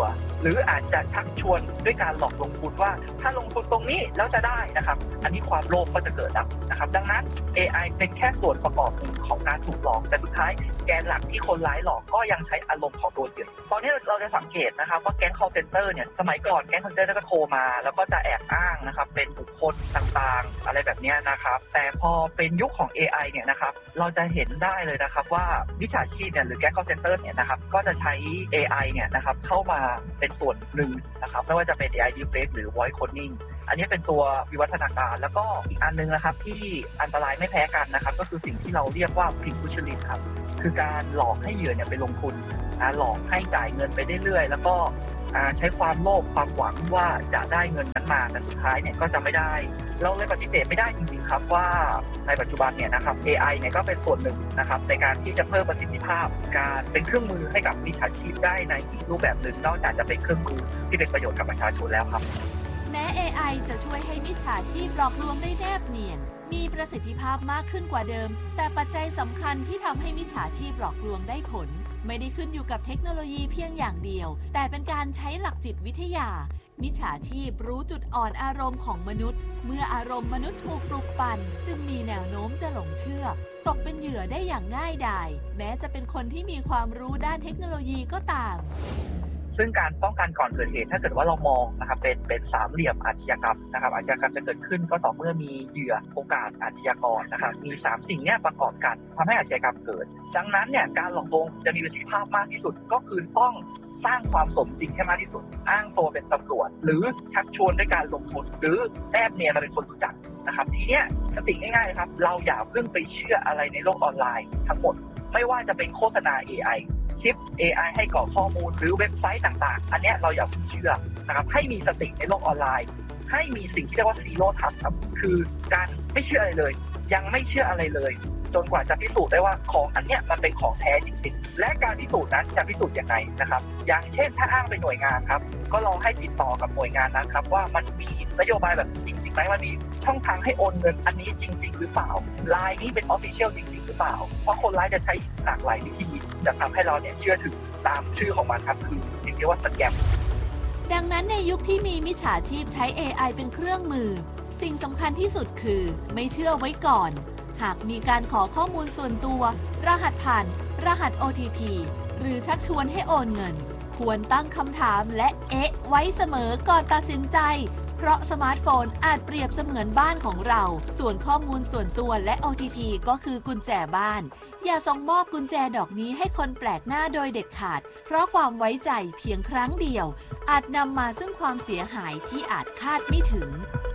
หรืออาจจะชักชวนด้วยการหลอกลงทุนว่าถ้าลงทุนตรงนี้แล้วจะได้นะครับอันนี้ความโลภก็จะเกิดแล้วนะครับดังนั้น เอ ไอ เป็นแค่ส่วนประกอบหนึ่งของการถูกหลอกแต่สุดท้ายแกนหลักที่คนร้ายหลอกก็ยังใช้อารมณ์ของตัวเหยื่อตอนนี้เราจะสังเกตนะครับว่าแก๊ง call center เนี่ยสมัยก่อนแก๊ง call center ก็โทรมาแล้วก็จะแอบอ้างนะครับเป็นบุคคลต่างๆอะไรแบบนี้นะครับแต่พอเป็นยุคของ เอ ไอ เนี่ยนะครับเราจะเห็นได้เลยนะครับว่าวิชาชีพเนี่ยหรือแก๊ง call center เนี่ยนะครับก็จะใช้ เอ ไอ เนี่ยนะครับเข้ามาเป็นส่วนหนึ่งนะครับไม่ว่าจะเป็น เอ ไอ Deepfake หรือ Voice Coding อันนี้เป็นตัววิวัฒนาการแล้วก็อีกอันนึงนะครับที่อันตรายไม่แพ้กันนะครับก็คือสิ่งที่เราเรียกว่า Pin Pushing ครับคือการหลอกให้เหยื่อเนี่ยไปลงทุนนะหลอกให้จ่ายเงินไปเรื่อยๆแล้วก็ใช้ความโลภความหวังว่าจะได้เงินนั้นมาแต่สุดท้ายเนี่ยก็จะไม่ได้เราเลยปฏิเสธไม่ได้จริงๆครับว่าในปัจจุบันเนี่ยนะครับ เอ ไอ เนี่ยก็เป็นส่วนหนึ่งนะครับในการที่จะเพิ่มประสิทธิภาพการเป็นเครื่องมือให้กับมิจฉาชีพได้ในอีกรูปแบบหนึ่งนอกจากจะเป็นเครื่องมือที่เป็นประโยชน์กับประชาชนแล้วครับแม้ เอ ไอ จะช่วยให้มิจฉาชีพหลอกลวงได้แนบเนียนมีประสิทธิภาพมากขึ้นกว่าเดิมแต่ปัจจัยสำคัญที่ทำให้มิจฉาชีพหลอกลวงได้ผลไม่ได้ขึ้นอยู่กับเทคโนโลยีเพียงอย่างเดียวแต่เป็นการใช้หลักจิตวิทยามิจฉาชีพรู้จุดอ่อนอารมณ์ของมนุษย์เมื่ออารมณ์มนุษย์ถูกปลุกปั่นจึงมีแนวโน้มจะหลงเชื่อตกเป็นเหยื่อได้อย่างง่ายดายแม้จะเป็นคนที่มีความรู้ด้านเทคโนโลยีก็ตามซึ่งการป้องกันก่อนเกิดเหตุถ้าเกิดว่าเรามองนะครับเป็นเป็นสามเหลี่ยมอาชญากรรมนะครับอาชญากรรมจะเกิดขึ้นก็ต่อเมื่อมีเหยื่อโอกาสอาชญากรนะครับมีสามสิ่งนี้ประกอบกันทำให้อาชญากรรมเกิดดังนั้นเนี่ยการหลอกลวงจะมีประสิทธิภาพมากที่สุดก็คือต้องสร้างความสมจริงให้มากที่สุดอ้างตัวเป็นตำรวจหรือชักชวนด้วยการลงทุนหรือแนบเนียนมาเป็นคนรู้จักนะครับทีเนี้ยสติง่ายๆครับเราอย่าเพิ่งไปเชื่ออะไรในโลกออนไลน์ทั้งหมดไม่ว่าจะเป็นโฆษณา เอ ไอคลิป เอ ไอ ให้กรอกข้อมูลหรือเว็บไซต์ต่างๆอันนี้เราอย่าเพิ่งเชื่อนะครับให้มีสติในโลกออนไลน์ให้มีสิ่งที่เรียกว่า zero trust ครับคือการไม่เชื่ออะไรเลยยังไม่เชื่ออะไรเลยจนกว่าจะพิสูจน์ได้ว่าของอันเนี้ยมันเป็นของแท้จริงๆและการพิสูจน์นั้นจะพิสูจน์ยังไงนะครับอย่างเช่นถ้าอ้างเป็นหน่วยงานครับก็ลองให้ติดต่อกับหน่วยงานนั้นครับว่ามันมีนโยบายแบบนี้จริงๆไหมมันมีช่องทางให้โอนเงินอันนี้จริงๆหรือเปล่าไลน์นี้เป็น official จริงๆหรือเปล่าเพราะคนร้ายจะใช้หลากหลายวิธีจะทำให้เราเนี่ยเชื่อถือตามชื่อของมันครับคือเรียกว่าสแกมดังนั้นในยุคที่มีมิจฉาชีพใช้ เอ ไอ เป็นเครื่องมือสิ่งสำคัญที่สุดคือไม่เชื่อไว้ก่อนหากมีการขอข้อมูลส่วนตัวรหัสผ่านรหัส โอ ที พี หรือชักชวนให้โอนเงินควรตั้งคำถามและเอ๊ะไว้เสมอก่อนตัดสินใจเพราะสมาร์ทโฟนอาจเปรียบเสมือนบ้านของเราส่วนข้อมูลส่วนตัวและ โอ ที พี ก็คือกุญแจบ้านอย่าส่งมอบกุญแจดอกนี้ให้คนแปลกหน้าโดยเด็ดขาดเพราะความไว้ใจเพียงครั้งเดียวอาจนำมาซึ่งความเสียหายที่อาจคาดไม่ถึง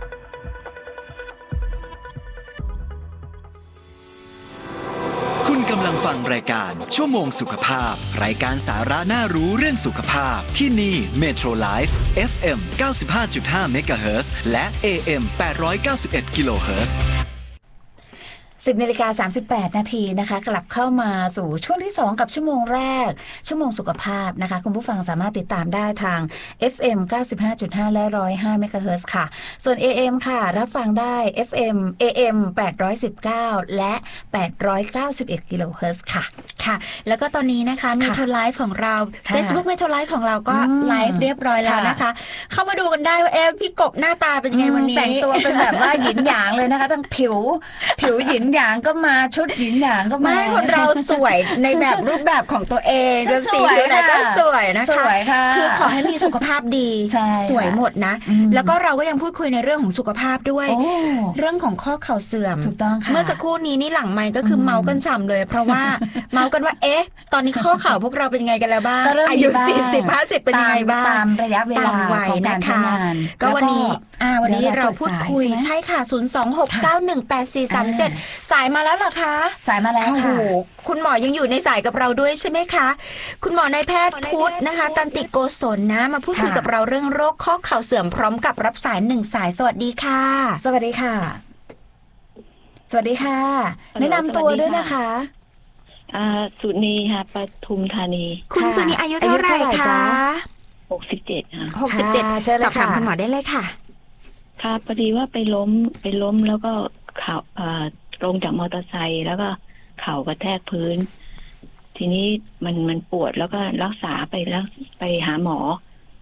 คุณกำลังฟังรายการชั่วโมงสุขภาพรายการสาระน่ารู้เรื่องสุขภาพที่นี่ Metro Life เอฟ เอ็ม เก้าสิบห้าจุดห้า เมกะเฮิรตซ์ และ เอ เอ็ม แปดร้อยเก้าสิบเอ็ด กิโลเฮิรตซ์สิบนาฬิกาสามสิบแปดนาทีนะคะกลับเข้ามาสู่ช่วงที่สองกับชั่วโมงแรกชั่วโมงสุขภาพนะคะคุณผู้ฟังสามารถติดตามได้ทาง เอฟ เอ็ม เก้าสิบห้าจุดห้า และหนึ่งร้อยห้าเมกะเฮิรตซ์ค่ะส่วน เอ เอ็ม ค่ะรับฟังได้ เอฟ เอ็ม เอ เอ็ม แปดร้อยสิบเก้า และแปดร้อยเก้าสิบเอ็ดกิโลเฮิรตซ์ค่ะค่ะแล้วก็ตอนนี้นะคะ Metro Live ของเรา Facebook Metro Live ของเราก็ไลฟ์เรียบร้อยแล้วนะคะเข้ามาดูกันได้ว่าเอ๊ะพี่กบหน้าตาเป็นยังไงวันนี้แต่งตัวเป็นแบบว่าหยินหยางเลยนะคะทั้งผิวผิวหยินหยางก็มาชุดหยินหยางก็มาไม่คนเราสวยในแบบรูปแบบของตัวเองจะสีผิวไหนก็สวยนะคะคือขอให้มีสุขภาพดีสวยหมดนะแล้วก็เราก็ยังพูดคุยในเรื่องของสุขภาพด้วยเรื่องของข้อเข่าเสื่อมถูกต้องค่ะเมื่อสักครู่นี้นี่หลังไมค์ก็คือเมากันฉ่ำเลยเพราะว่าเมากันว่าเอ๊ะตอนนี้ข้อเข่าพวกเราเป็นยังไงกันแล้วบ้างอายุสี่สิบ ห้าสิบเป็นยังไงบ้างตามระยะเวลาของการทำงานก็วันนี้อ่าวันนี้เราพูดคุยใช่ค่ะศูนย์ สอง หก เก้า หนึ่ง แปด สี่ สาม เจ็ดสายมาแล้วเหรอคะสายมาแล้วค่ะโอ้โหคุณหมอยังอยู่ในสายกับเราด้วยใช่ไหมคะคุณหมอนายแพทย์พุทธนะคะตันติโกศลนะมาพูดคุยกับเราเรื่องโรคข้อเข่าเสื่อมพร้อมกับรับสายหนึ่งสายสวัสดีค่ะสวัสดีค่ะสวัสดีค่ะแนะนำตัวด้วยนะคะอ่าสุนีค่ะปทุมธานีคุณสุนีอายุเท่าไหร่คะหกสิบเจ็ดค่ะหกสิบเจ็ดสอบถามคุณหมอได้เลยค่ะค่ะพอดีว่าไปล้มไปล้มแล้วก็เข่าอ่าลงจากมอเตอร์ไซค์แล้วก็เข่ากระแทกพื้นทีนี้มันมันปวดแล้วก็รักษาไปแล้วไปหาหมอ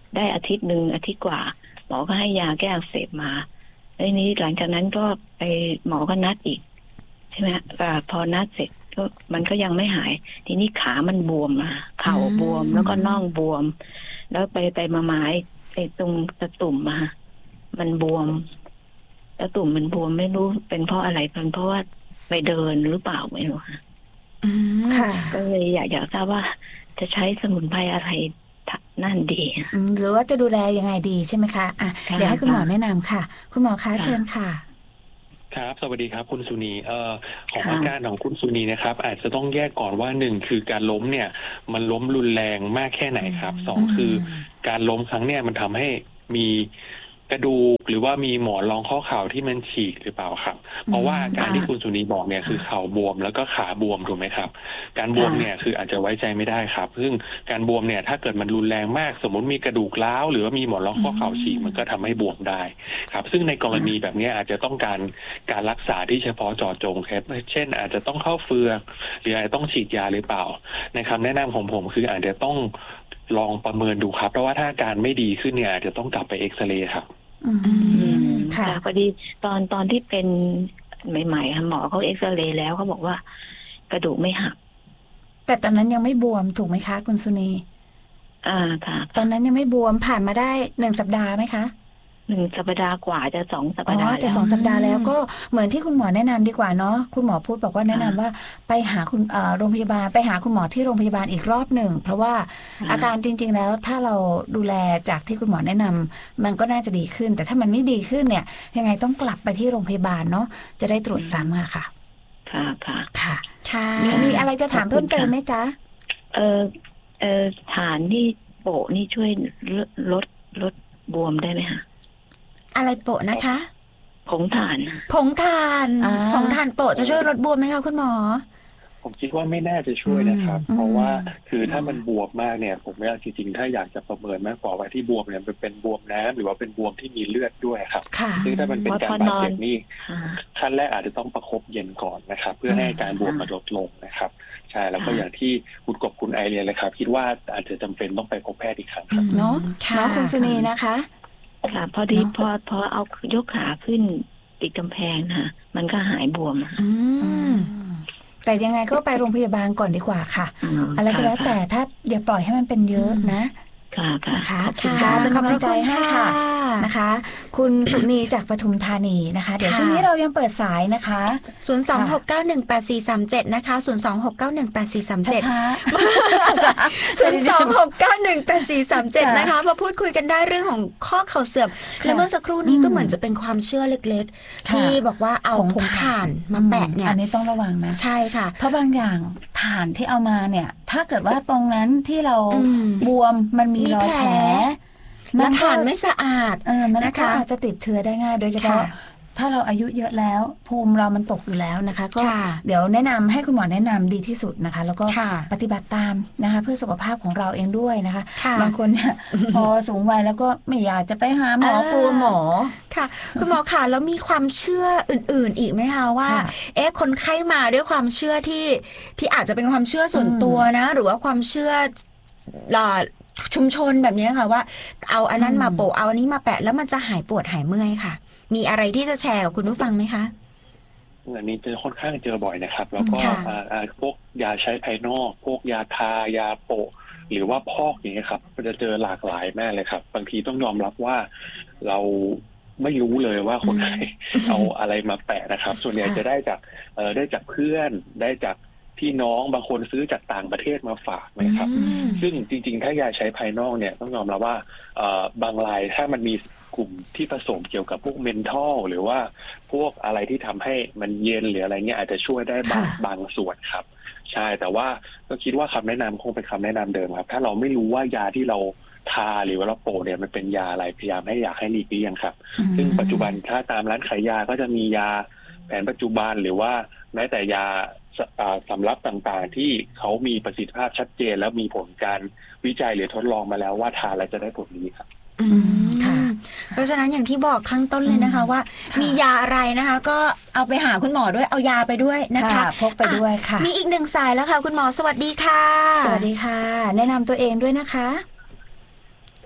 ได้อาทิตย์หนึ่งอาทิตย์กว่าหมอก็ให้ยาแก้อักเสบมาแล้วนี้หลังจากนั้นก็ไปหมอก็นัดอีกใช่ไหมพอนัดเสร็จก็มันก็ยังไม่หายทีนี้ขามันบวมอะเข่าบวมแล้วก็น่องบวมแล้วไปไปมาไม้ไอ้ตรงตะตุ่มมามันบวมตะตุ่มมันบวมไม่รู้เป็นเพราะอะไรเป็นเพราะว่าไปเดินหรือเปล่าไม่รู้ค่ะค่ะก็เลยอยากอยากทราบว่าจะใช้สมุนไพรอะไรนั่นดีหรือว่าจะดูแลยังไงดีใช่ไหมคะอ่ะเดี๋ยวให้คุณหมอแนะนำค่ะคุณหมอคะเชิญค่ะครับสวัสดีครับคุณสุนีเอ่อของอาการของคุณสุนีนะครับอาจจะต้องแยกก่อนว่าหนึ่งคือการล้มเนี่ยมันล้มรุนแรงมากแค่ไหนครับสองคือการล้มครั้งเนี่ยมันทำให้มีกระดูกหรือว่ามีหมอนรองข้อเข่าที่มันฉีกหรือเปล่าครับเพราะว่าอาการที่คุณสุนีบอกเนี่ยคือเข่าบวมแล้วก็ขาบวมถูกไหมครับการบวมเนี่ยคืออาจจะไว้ใจไม่ได้ครับซึ่งการบวมเนี่ยถ้าเกิดมันรุนแรงมากสมมติมีกระดูกร้าวหรือว่ามีหมอนรองข้อเข่าฉีกมันก็ทำให้บวมได้ครับซึ่งในกรณีแบบนี้อาจจะต้องการการรักษาที่เฉพาะเจาะจงครับเช่นอาจจะต้องเข้าเฟือกหรืออาจจะต้องฉีดยาหรือเปล่าในคำแนะนำของผมคืออาจจะต้องลองประเมินดูครับเพราะว่าถ้าอาการไม่ดีขึ้นเนี่ยอาจจะต้องกลับไปเอ็กซเรย์ครับอืมค่ะพอดีตอนตอนที่เป็นใหม่ๆค่ะหมอเขาเอ็กซเรย์แล้วเขาบอกว่ากระดูกไม่หักแต่ตอนนั้นยังไม่บวมถูกไหมคะคุณสุนีอ่าค่ะตอนนั้นยังไม่บวมผ่านมาได้หนึ่งสัปดาห์ไหมคะหนึ่งสัปดาห์กว่าจะสองสัปดาห์จะสองสัปดาห์แล้วก็เหมือนที่คุณหมอแนะนำดีกว่าเนาะคุณหมอพูดบอกว่าแนะนำว่าไปหาคุณโรงพยาบาลไปหาคุณหมอที่โรงพยาบาลอีกรอบหนึ่งเพราะว่าอาการจริงๆแล้วถ้าเราดูแลจากที่คุณหมอแนะนำมันก็น่าจะดีขึ้นแต่ถ้ามันไม่ดีขึ้นเนี่ยยังไงต้องกลับไปที่โรงพยาบาลเนาะจะได้ตรวจซ้ำค่ะค่ะค่ะค่ะค่ะมีมีอะไรจะถามเพิ่มเติมไหมจ๊ะเออเออฐานนี่โปะนี่ช่วยลดลดบวมได้ไหมคะอะไรโปะนะคะผงถ่านผงถ่านผงถ่านโปะจะช่วยลดบวมไหมคะคุณหมอผมคิดว่าไม่น่าจะช่วยนะครับเพราะว่าคือถ้ามันบวมมากเนี่ยผมว่าจริงๆถ้าอยากจะประเมินมากกว่าว่าที่บวมเนี่ยมันเป็นบวมน้ำหรือว่าเป็นบวมที่มีเลือดด้วยครับซึ่งถ้ามันเป็นการบาดเจ็บนี่ขั้นแรกอาจจะต้องประคบเย็นก่อนนะครับเพื่อให้การบวมมันลดลงนะครับใช่แล้วก็อย่างที่คุณกบคุณไอเรียนเลยครับคิดว่าอาจจะจำเป็นต้องไปพบแพทย์อีกครั้งครับเนาะน้องคุณสุนีนะคะค่ะพอดีพอพอเอายกขาขึ้นติดกำแพงค่ะมันก็หายบวมแต่ยังไงก็ไปโรงพยาบาลก่อนดีกว่าค่ะอะไรก็แล้วแต่ถ้าอย่าปล่อยให้มันเป็นเยอะนะค่ะนะคะค่ะเป็นกำลังใจให้ค่ะนะคะคุณสุนีจากปทุมธานีนะคะเดี๋ยวช่วงนี้เรายังเปิดสายนะคะศูนย์ สอง หก เก้า หนึ่ง แปด สี่ สาม เจ็ดนะคะศูนย์ สอง หก เก้า หนึ่ง แปด สี่ สาม เจ็ดศูนย์ สอง หก เก้า หนึ่ง แปด สี่ สาม เจ็ดนะคะมาพูดคุยกันได้เรื่องของข้อเข่าเสื่อมและเมื่อสักครู่นี้ก็เหมือนจะเป็นความเชื่อเล็กๆที่บอกว่าเอาผงถ่านมาแปะเนี่ยอันนี้ต้องระวังนะใช่ค่ะเพราะบางอย่างถ่านที่เอามาเนี่ยถ้าเกิดว่าตรงนั้นที่เราบวมมันมีรอยแผลและถ่านไม่สะอาดเออมันก็อาจจะติดเชื้อได้ง่ายโดยเฉพาะถ้าเราอายุเยอะแล้วภูมิเรามันตกอยู่แล้วนะคะก็เดี๋ยวแนะนำให้คุณหมอแนะนำดีที่สุดนะคะแล้วก็ปฏิบัติตามนะคะเพื่อสุขภาพของเราเองด้วยนะคะบางคนเนี่ยพอสูงวัยแล้วก็ไม่อยากจะไปหาหมอกลัวหมอค่ะคุณหมอค่ะแล้วมีความเชื่ออื่นๆอีกไหมคะว่าเอ๊ะคนไข้มาด้วยความเชื่อที่ที่อาจจะเป็นความเชื่อส่วนตัวนะหรือว่าความเชื่อชุมชนแบบนี้ค่ะว่าเอาอันนั้นมาโปะเอาอันนี้มาแปะแล้วมันจะหายปวดหายเมื่อยค่ะมีอะไรที่จะแชร์กับคุณผู้ฟังไหมคะอันนี้จะค่อนข้างเจอบ่อยนะครับแล้วก็พวกยาใช้ภายนอกพวกยาทายาโปะหรือว่าพอกอย่างนี้ครับมันจะเจอหลากหลายมากเลยครับบางทีต้องยอมรับว่าเราไม่รู้เลยว่าคนไข้เอาอะไรมาแปะนะครับส่วนใหญ่จะได้จากเอ่อได้จากเพื่อนได้จากพี่น้องบางคนซื้อจากต่างประเทศมาฝากนะครับซึ่งจริงๆถ้ายาใช้ภายนอกเนี่ยต้องยอมรับว่าบางรายถ้ามันมีกลุ่มที่ผสมเกี่ยวกับพวกเมนทอลหรือว่าพวกอะไรที่ทำให้มันเย็นหรืออะไรเงี้ยอาจจะช่วยได้บางบางส่วนครับใช่แต่ว่าก็คิดว่าคำแนะนำคงเป็นคำแนะนำเดิมครับถ้าเราไม่รู้ว่ายาที่เราทาหรือว่าเราโปะเนี่ยมันเป็นยาอะไรพยายามให้อยากให้หลีกเลี่ยงครับซึ่งปัจจุบันถ้าตามร้านขายยาก็จะมียาแผนปัจจุบันหรือว่าแม้แต่ยาสำรับต่างๆที่เขามีประสิทธิภาพชัดเจนแล้วมีผลการวิจัยหรือทดลองมาแล้วว่าทานแล้วจะได้ผลดีครับค่ะเพราะฉะนั้นอย่างที่บอกข้างต้นเลยนะคะว่ามียาอะไรนะคะก็เอาไปหาคุณหมอด้วยเอายาไปด้วยนะคะพกไปด้วยค่ะมีอีกหนึ่งสายแล้วค่ะคุณหมอสวัสดีค่ะสวัสดีค่ะแนะนำตัวเองด้วยนะคะ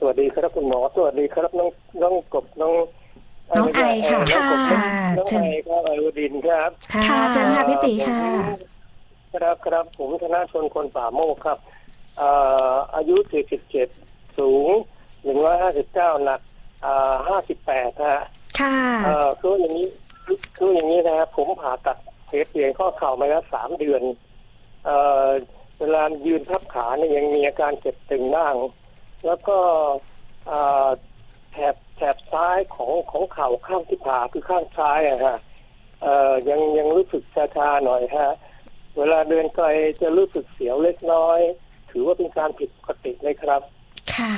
วัสดีครับคุณหมอสวัสดีครับน้องน้องกบน้องน้องไอค่ะน้องกบค่ะน้องไอครับไอวดินครับค่ะเชิญค่ะพี่ตีค่ะครับครับผมธนชนคนป่าโมกครับอายุสี่สิบเจ็ดสูงหนึ่งร้อยห้าสิบเก้าหนักห้าสิบแปดฮะค่ะคืออย่างนี้คืออย่างนี้นะครับผมผ่าตัดเปลี่ยนข้อเข่ามาแล้วสามเดือนเวลายืนทับขาเนี่ยยังมีอาการเจ็บตึงบ้างแล้วก็แถบแถบซ้ายของของเข่าข้างที่ผ่าคือข้างซ้ายอะฮะยังยังรู้สึกชาๆหน่อยฮะเวลาเดินไกลจะรู้สึกเสียวเล็กน้อยถือว่าเป็นการผิดปกติเลยครับค่ะ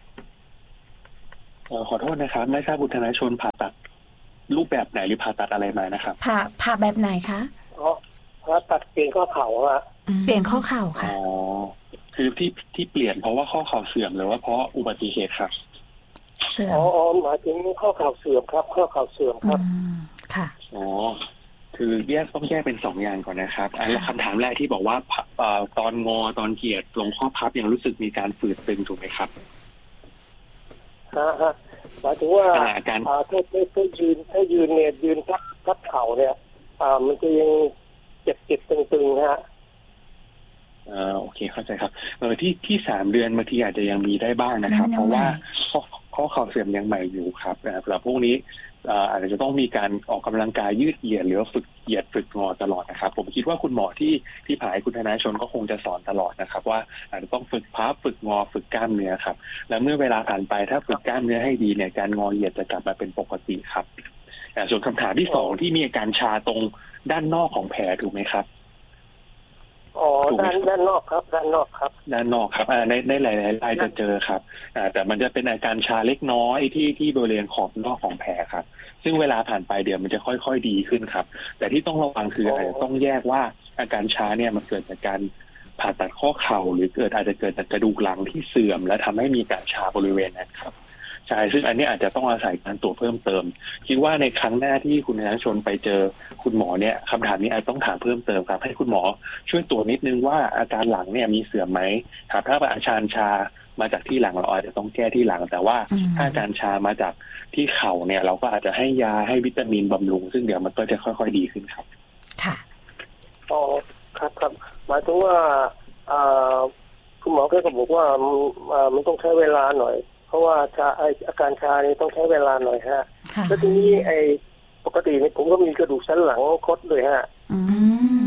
ขอโทษนะครับไม่ทราบบุธนชนผ่าตัดรูปแบบไหนหรือผ่าตัดอะไรมานะครับผ่าผ่าแบบไหนคะอ๋อผ่าตัดเปลี่ยนข้อเข่าอะเปลี่ยนข้อเข่าค่ะอ๋อคือที่ที่เปลี่ยนเพราะว่าข้อเข่าเสื่อมหรือว่าเพราะอุบัติเหตุครับเสื่อมอ๋อหมายถึงข้อเข่าเสื่อมครับข้อเข่าเสื่อมครับค่ะอ๋อคือแยกต้องแยกเป็นสองอย่างก่อนนะครับอันคำถามแรกที่บอกว่าตอนงอตอนเหยียดลงข้อพับยังรู้สึกมีการฝืดตึงถูกไหมครับฮะฮะหมายถึงว่าการถ้าถ้าถ้ายืนถ้ายืนเนี่ยยืนทับทับเข่าเนี่ยอ่ามันจะยังเจ็บเจ็บตึงๆฮะอ่าโอเคเข้าใจครับเออที่ที่สามเดือนบางทีอาจจะยังมีได้บ้างนะครับเพราะว่าข้อข้อเข่าเสื่อมยังใหม่อยู่ครับแต่สำหรับพวกนี้อาจจะต้องมีการออกกำลังกายยืดเหยียดหรือฝึกเหยียดฝึกงอตลอดนะครับผมคิดว่าคุณหมอที่ที่ผ่าคุณธนาชนก็คงจะสอนตลอดนะครับว่าอาจจะต้องฝึกพับฝึกงอฝึกกล้ามเนื้อครับแล้วเมื่อเวลาผ่านไปถ้าฝึกกล้ามเนื้อให้ดีเนี่ยการงอเหยียดจะกลับมาเป็นปกติครับส่วนคำถามที่สองที่มีอาการชาตรงด้านนอกของแผลถูกไหมครับอ๋อด้านด้านนอกครับด้านนอกครับด้านนอกครับในในหลายๆรายจะเจอครับแต่มันจะเป็นอาการชาเล็กน้อยที่ที่บริเวณขอบนอกของแผลครับซึ่งเวลาผ่านไปเดี๋ยวมันจะค่อยๆดีขึ้นครับแต่ที่ต้องระวังคืออาจจะต้องแยกว่าอาการชาเนี่ยมันเกิดจากการผ่าตัดข้อเข่าหรือเกิดอาจจะเกิดจากกระดูกหลังที่เสื่อมและทำให้มีการชาบริเวณนั้นครับใช่ซึ่งอันนี้อาจจะต้องอาศัยการตรวจเพิ่มเติมคิดว่าในครั้งหน้าที่คุณธนชนไปเจอคุณหมอเนี่ยคำถามนี้อาจต้องถามเพิ่มเติมครับให้คุณหมอช่วยตรวจนิดนึงว่าอาการหลังเนี่ยมีเสื่อมไหมถ้าอาการชามาจากที่หลังเราอาจจะต้องแก้ที่หลังแต่ว่าถ้าการชามาจากที่เข่าเนี่ยเราก็อาจจะให้ยาให้วิตามินบำรุงซึ่งเดี๋ยวมันก็จะค่อยๆดีขึ้นครับค่ะอ๋อครับครับหมายถึงว่าคุณหมอก็บอกว่ามันต้องใช้เวลาหน่อยเพราะว่าชาอาการชานี่ต้องใช้เวลาหน่อยฮะแล้วทีนี้ไอ้ปกตินี่ผมก็มีกระดูกสันหลังคดเลยฮะอืม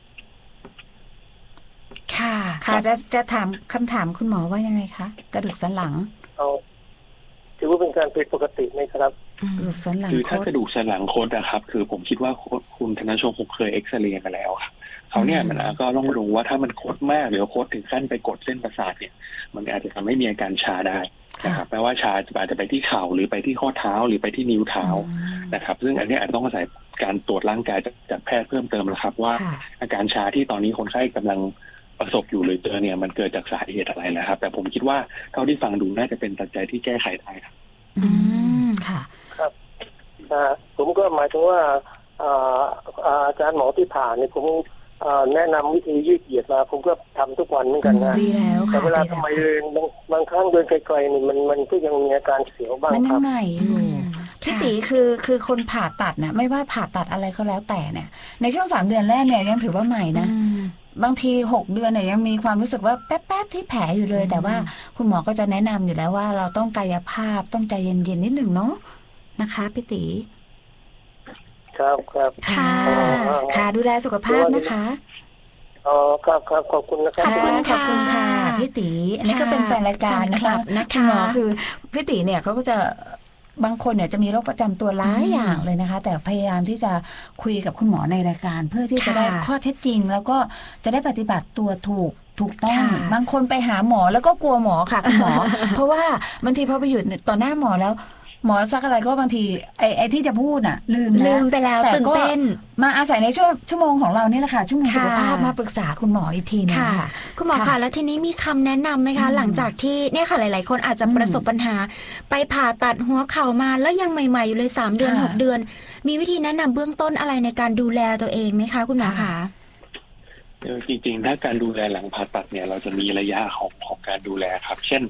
ค่ะค่ะจะจะถามคำถามคุณหมอว่ายังไงคะกระดูกสันหลังเอาถือว่าเป็นการผิดปกติไหมครับกระดูกสันหลังคือถ้ากระดูกสันหลังคดนะครับคือผมคิดว่าคุณธนชมคงเคยเอ็กซเรย์กันแล้วครับเขาเนี่ยมันก็ต้องรู้ว่าถ้ามันคดมากหรือคดถึงขั้นไปกดเส้นประสาทเนี่ยมันอาจจะทำให้มีอาการชาได้นะครับแปลว่าชาอาจจะไปที่เข่าหรือไปที่ข้อเท้าหรือไปที่นิ้วเท้านะครับซึ่งอันนี้อาจจะต้องอาศัยการตรวจร่างกายจากแพทย์เพิ่มเติมนะครับว่าอาการชาที่ตอนนี้คนไข้กำลังประสบอยู่หรือเจอเนี่ยมันเกิดจากสาเหตุอะไรนะครับแต่ผมคิดว่าเท่าที่ฟังดูน่าจะเป็นปัจจัยที่แก้ไขได้ครับอืมค่ะครับผมก็หมายถึงว่าอาจารย์หมอที่ผ่าเนี่ยผมแนะนำวิธียืดเหยียดมาผมก็ทำทุกวันเหมือนกันนะแต่เวลาทำไมเดินบางครั้งเดินไกลๆนี่มันมันก็ยังมีอาการเสียวบ้างครับมันยังใหม่อยู่พี่ตีคือคือคนผ่าตัดนะไม่ว่าผ่าตัดอะไรก็แล้วแต่เนี่ยในช่วงสามเดือนแรกเนี่ยยังถือว่าใหม่นะบางทีหกเดือนเนี่ยยังมีความรู้สึกว่าแป๊บๆที่แผลอยู่เลยแต่ว่าคุณหมอก็จะแนะนำอยู่แล้วว่าเราต้องกายภาพต้องใจเย็นๆนิดหนึ่งเนาะนะคะพี่ตีครับครับค่ะค่ะดูแลสุขภาพนะคะอ๋อครับครับขอบคุณนะครับขอบคุณขอบคุณค่ะพี่ตีอันนี้ก็เป็นแฟนรายการนะคะคุณหมอคือพี่ตีเนี่ยเขาก็จะบางคนเนี่ยจะมีโรคประจำตัวหลายอย่างเลยนะคะแต่พยายามที่จะคุยกับคุณหมอในรายการเพื่อที่จะได้ข้อเท็จจริงแล้วก็จะได้ปฏิบัติตัวถูกถูกต้องบางคนไปหาหมอแล้วก็กลัวหมอค่ะคุณหมอเพราะว่าบางทีพอไปหยุดต่อหน้าหมอแล้วหมอซักอะไรก็บางทีไอ้ไอ้ที่จะพูดน่ะลืมลืมไปแล้วตื่นเต้นมาอาศัยในช่วงชั่วโมงของเรานี่แหละค่ะชั่วโมงสุขภาพมาปรึกษาคุณหมออีกทีนึงค่ะคุณหมอคะแล้วทีนี้มีคำแนะนำไหมคะหลังจากที่เนี่ยค่ะหลายๆคนอาจจะประสบปัญหาไปผ่าตัดหัวเข่ามาแล้วยังใหม่ๆอยู่เลยสามเดือนหกเดือนมีวิธีแนะนำเบื้องต้นอะไรในการดูแลตัวเองไหมคะคุณหมอคะจริงๆถ้าการดูแลหลังผ่าตัดเนี่ยเราจะมีระยะของของการดูแลครับเช่น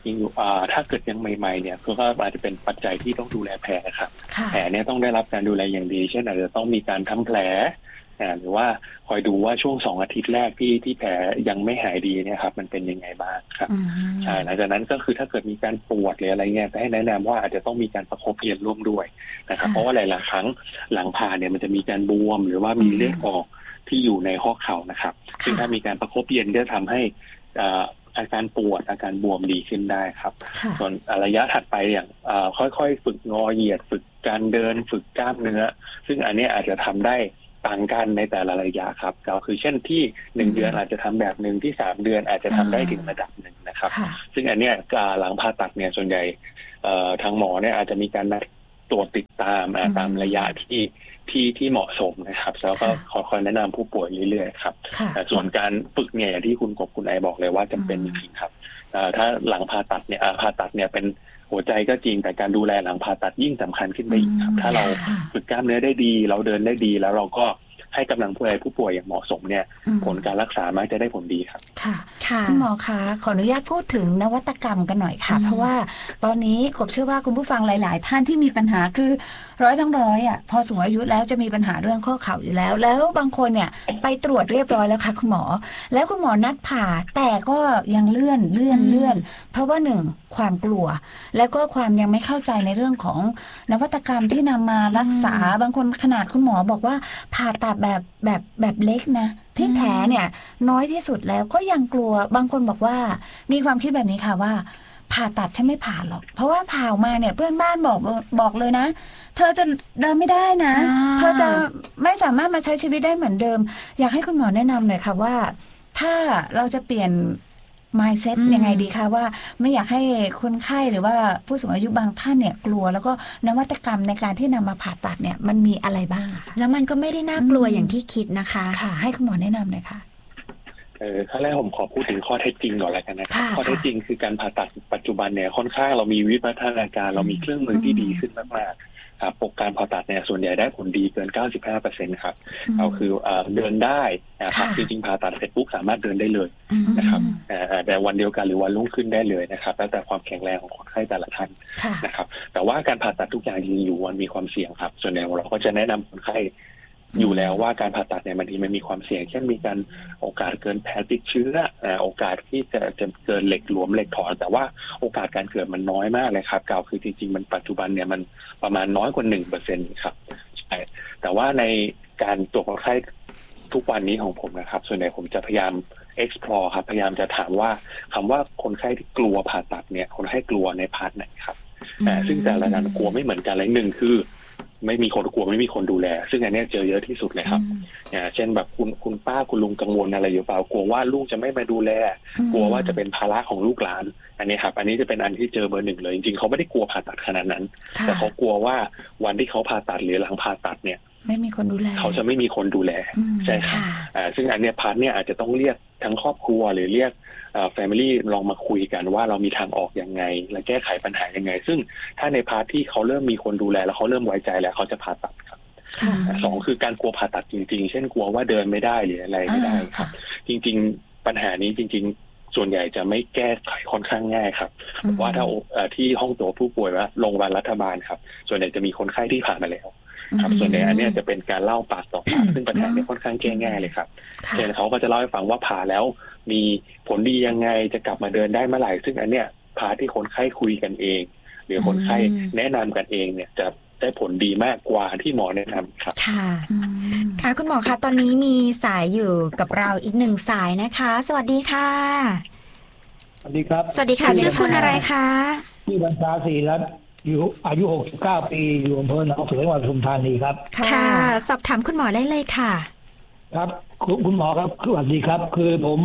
ริงๆถ้าเกิดยังใหม่ๆเนี่ยก็อาจจะเป็นปัจจัยที่ต้องดูแลแผลครับแผลเนี่ยต้องได้รับการดูแลอย่างดีเช่นอาจจะต้องมีการทำแผลหรือว่าคอยดูว่าช่วงสองอาทิตย์แรกที่ที่แผลยังไม่หายดีเนี่ยครับมันเป็นยังไงบ้างครับใช่หลังจากนั้นก็คือถ้าเกิดมีการปวดหรืออะไรเงี้ยให้แนะนำว่าอาจจะต้องมีการประคบเพียรร่วมด้วยนะครับเพราะว่าหลายๆครั้งหลังผ่าเนี่ยมันจะมีการบวมหรือว่ามีเลือดออกที่อยู่ในข้อเข่านะครับซึ่งถ้ามีการประคบเย็นก็ทำให้อาการปวดอาการบวมดีขึ้นได้ครับส่วนระยะถัดไปอย่างค่อยๆฝึกงอเหยียดฝึกการเดินฝึกกล้ามเนื้อซึ่งอันนี้อาจจะทำได้ต่างกันในแต่ละระยะครับก็คือเช่นที่หนึ่งเดือนอาจจะทำแบบหนึ่งที่สามเดือนอาจจะทำได้ถึงระดับหนึ่งนะครับซึ่งอันเนี้ยหลังผ่าตัดเนี่ยส่วนใหญ่ทางหมอเนี่ยอาจจะมีการตรวจติดตามตามระยะที่ที่ที่เหมาะสมนะครับแล้วก็คอยแนะนำผู้ป่วยเรื่อยๆครับแต่ส่วนการฝึกเนี่ยที่คุณกบคุณไอบอกเลยว่าจำเป็นจริงๆครับถ้าหลังผ่าตัดเนี่ยผ่าตัดเนี่ยเป็นหัวใจก็จริงแต่การดูแลหลังผ่าตัดยิ่งสำคัญขึ้นไปอีกครับถ้าเราฝึกกล้ามเนื้อได้ดีเราเดินได้ดีแล้วเราก็ให้กำลังผู้ป่วยผู้ป่วยอย่างเหมาะสมเนี่ยผลการรักษามักจะได้ผลดีครับค่ะคุณหมอคะขออนุญาตพูดถึงนวัตกรรมกันหน่อยค่ะเพราะว่าตอนนี้กบเชื่อว่าคุณผู้ฟังหลายๆท่านที่มีปัญหาคือร้อยทั้งร้อยอ่ะพอสูงอายุแล้วจะมีปัญหาเรื่องข้อเข่าอยู่แล้วแล้วบางคนเนี่ยไปตรวจเรียบร้อยแล้วค่ะคุณหมอแล้วคุณหมอนัดผ่าแต่ก็ยังเลื่อนเลื่อนเลื่อนเพราะว่าหนึ่งความกลัวแล้วก็ความยังไม่เข้าใจในเรื่องของนวัตกรรมที่นำมารักษาบางคนขนาดคุณหมอบอกว่าผ่าตัดแบบแบบแบบเล็กนะที่แผลเนี่ยน้อยที่สุดแล้วก็ยังกลัวบางคนบอกว่ามีความคิดแบบนี้ค่ะว่าผ่าตัดฉันไม่ผ่าหรอกเพราะว่าผ่าออกมาเนี่ยเพื่อนบ้านบอกบอกเลยนะเธอจะเดินไม่ได้นะเธอจะไม่สามารถมาใช้ชีวิตได้เหมือนเดิมอยากให้คุณหมอแนะนำหน่อยค่ะว่าถ้าเราจะเปลี่ยนmindset ยังไงดีคะว่าไม่อยากให้คนไข้หรือว่าผู้สูงอายุบางท่านเนี่ยกลัวแล้วก็นวัตกรรมในการที่นำมาผ่าตัดเนี่ยมันมีอะไรบ้างแล้วมันก็ไม่ได้น่ากลัวอย่างที่คิดนะคะค่ะให้คุณหมอแนะนำหน่อยค่ะเออขั้นแรกผมขอพูดถึงข้อเท็จจริงก่อนเลยกันนะครับข้อเท็จจริงคือการผ่าตัดปัจจุบันเนี่ยค่อนข้างเรามีวิวัฒนาการเรามีเครื่องมือที่ดีขึ้นมากๆครับปกการผ่าตัดเนี่ยส่วนใหญ่ได้ผลดีเกิน เก้าสิบห้าเปอร์เซ็นต์ ครับเอาคือเดินได้นะครับจริงๆผ่าตัดเสร็จปุ๊บสามารถเดินได้เลยนะครับแต่วันเดียวกันหรือวันรุ่งขึ้นได้เลยนะครับแล้วแต่ความแข็งแรงของคนไข้แต่ละท่านนะครับแต่ว่าการผ่าตัดทุกอย่างจริงอยู่มันมีความเสี่ยงครับส่วนใหญ่เราก็จะแนะนำคนไข้อยู่แล้วว่าการผ่าตัดเนี่ยบางทีมันมีความเสี่ยงเช่นมีการโอกาสเกินแผลติดเชื้อโอกาสที่จะจะเกินเหล็กหลวมเหล็กถอนแต่ว่าโอกาสการเกิดมันน้อยมากเลยครับกล่าวคือจริงๆมันปัจจุบันเนี่ยมันประมาณน้อยกว่า หนึ่งเปอร์เซ็นต์ ครับใช่แต่ว่าในการตรวจคนไข้ทุกวันนี้ของผมนะครับส่วนใหญ่ผมจะพยายาม explore ครับพยายามจะถามว่าคำว่าคนไข้ที่กลัวผ่าตัดเนี่ยคนไข้กลัวในพาร์ทไหนครับซึ่งแต่ละการกลัวไม่เหมือนกันเลยหนึ่งคือไม่มีคนกลัวไม่มีคนดูแลซึ่งอันนี้เจอเยอะที่สุดเลยครับอย่างเช่นแบบคุณคุณป้าคุณลุงกังวลอะไรอยู่เปล่ากลัวว่าลูกจะไม่มาดูแลกลัวว่าจะเป็นภาระของลูกหลานอันนี้ครับอันนี้จะเป็นอันที่เจอเบอร์หนึ่งเลยจริงๆเขาไม่ได้กลัวผ่าตัดขนาดนั้นแต่เขากลัวว่าวันที่เขาผ่าตัดหรือหลังผ่าตัดเนี่ยไม่มีคนดูแลเขาจะไม่มีคนดูแลใช่ครับอ่าซึ่งอันเนี้ยพาร์ทเนี่ยอาจจะต้องเรียกทั้งครอบครัวหรือเรียกอ่า family ลองมาคุยกันว่าเรามีทางออกยังไงและแก้ไขปัญหายังไงซึ่งถ้าในพาร์ทที่เขาเริ่มมีคนดูแลแล้วเขาเริ่มไว้ใจแล้วเขาจะผ่าตัดครับสองคือการกลัวผ่าตัดจริงๆเช่นกลัวว่าเดินไม่ได้หรืออะไรไม่ได้ครับจริงๆปัญหานี้จริงๆส่วนใหญ่จะไม่แก้ไขค่อนข้างง่ายครับว่าถ้าที่ห้องตรวจผู้ป่วยว่าโรงพยาบาลรัฐบาลครับส่วนใหญ่จะมีคนไข้ที่ผ่านมาแล้วครับส่วนใหญ่อันนี้จะเป็นการเล่าปากต่อปากซึ่งปัญหานี้ค่อนข้างแก้ง่ายเลยครับเช่นเขาก็จะเล่าให้ฟังว่าผ่าแล้วมีผลดียังไงจะกลับมาเดินได้เมื่อไหร่ซึ่งอันเนี้ยพาที่คนไข้คุยกันเองหรือคนไข้แนะนำกันเองเนี่ยจะได้ผลดีมากกว่าที่หมอแนะนำครับค่ะค่ะคุณหมอคะตอนนี้มีสายอยู่กับเราอีกหนึ่งสายนะคะสวัสดีค่ะสวัสดีครับสวัสดีค่ะชื่อคุณอะไรคะชื่อบัญชาศรีรัตน์อยู่อายุหกสิบเก้าปีอยู่อำเภอหนองเสือจังหวัดปทุมธานีครับค่ะสอบถามคุณหมอได้เลยค่ะครับคุณหมอครับสวัสดีครับคือผม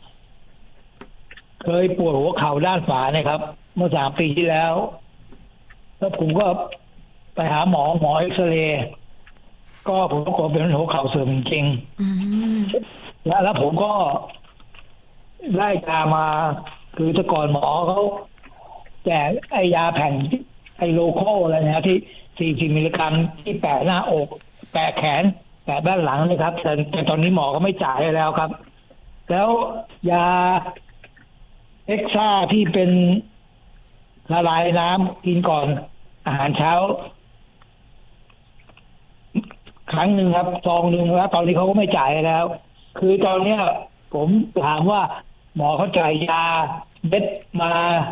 เคยปวดหัวเข่าด้านขวานะครับเมื่อสามปีที่แล้วแล้วผมก็ไปหาหมอหมอเอ็กซเรย์ก็ผมก็เป็นหัวเข่าเสื่อมจริงๆแล้วแล้วผมก็ได้ยามาคือแต่ก่อนหมอเขาแจกไอยาแผ่นไอโลโคอะไรนะที่สี่สิบมิลลิกรัมที่แปะหน้าอกแปะแขนแปะด้านหลังนะครับแต่แต่ตอนนี้หมอก็ไม่จ่ายแล้วครับแล้วยาเอ็กซ่าที่เป็นละลายน้ำกินก่อนอาหารเช้าครั้งหนึ่งครับซองหนึ่งแล้วตอนนี้เขาก็ไม่จ่ายแล้วคือตอนเนี้ยผมถามว่าหมอเขาจ่ายยาเม็ดมา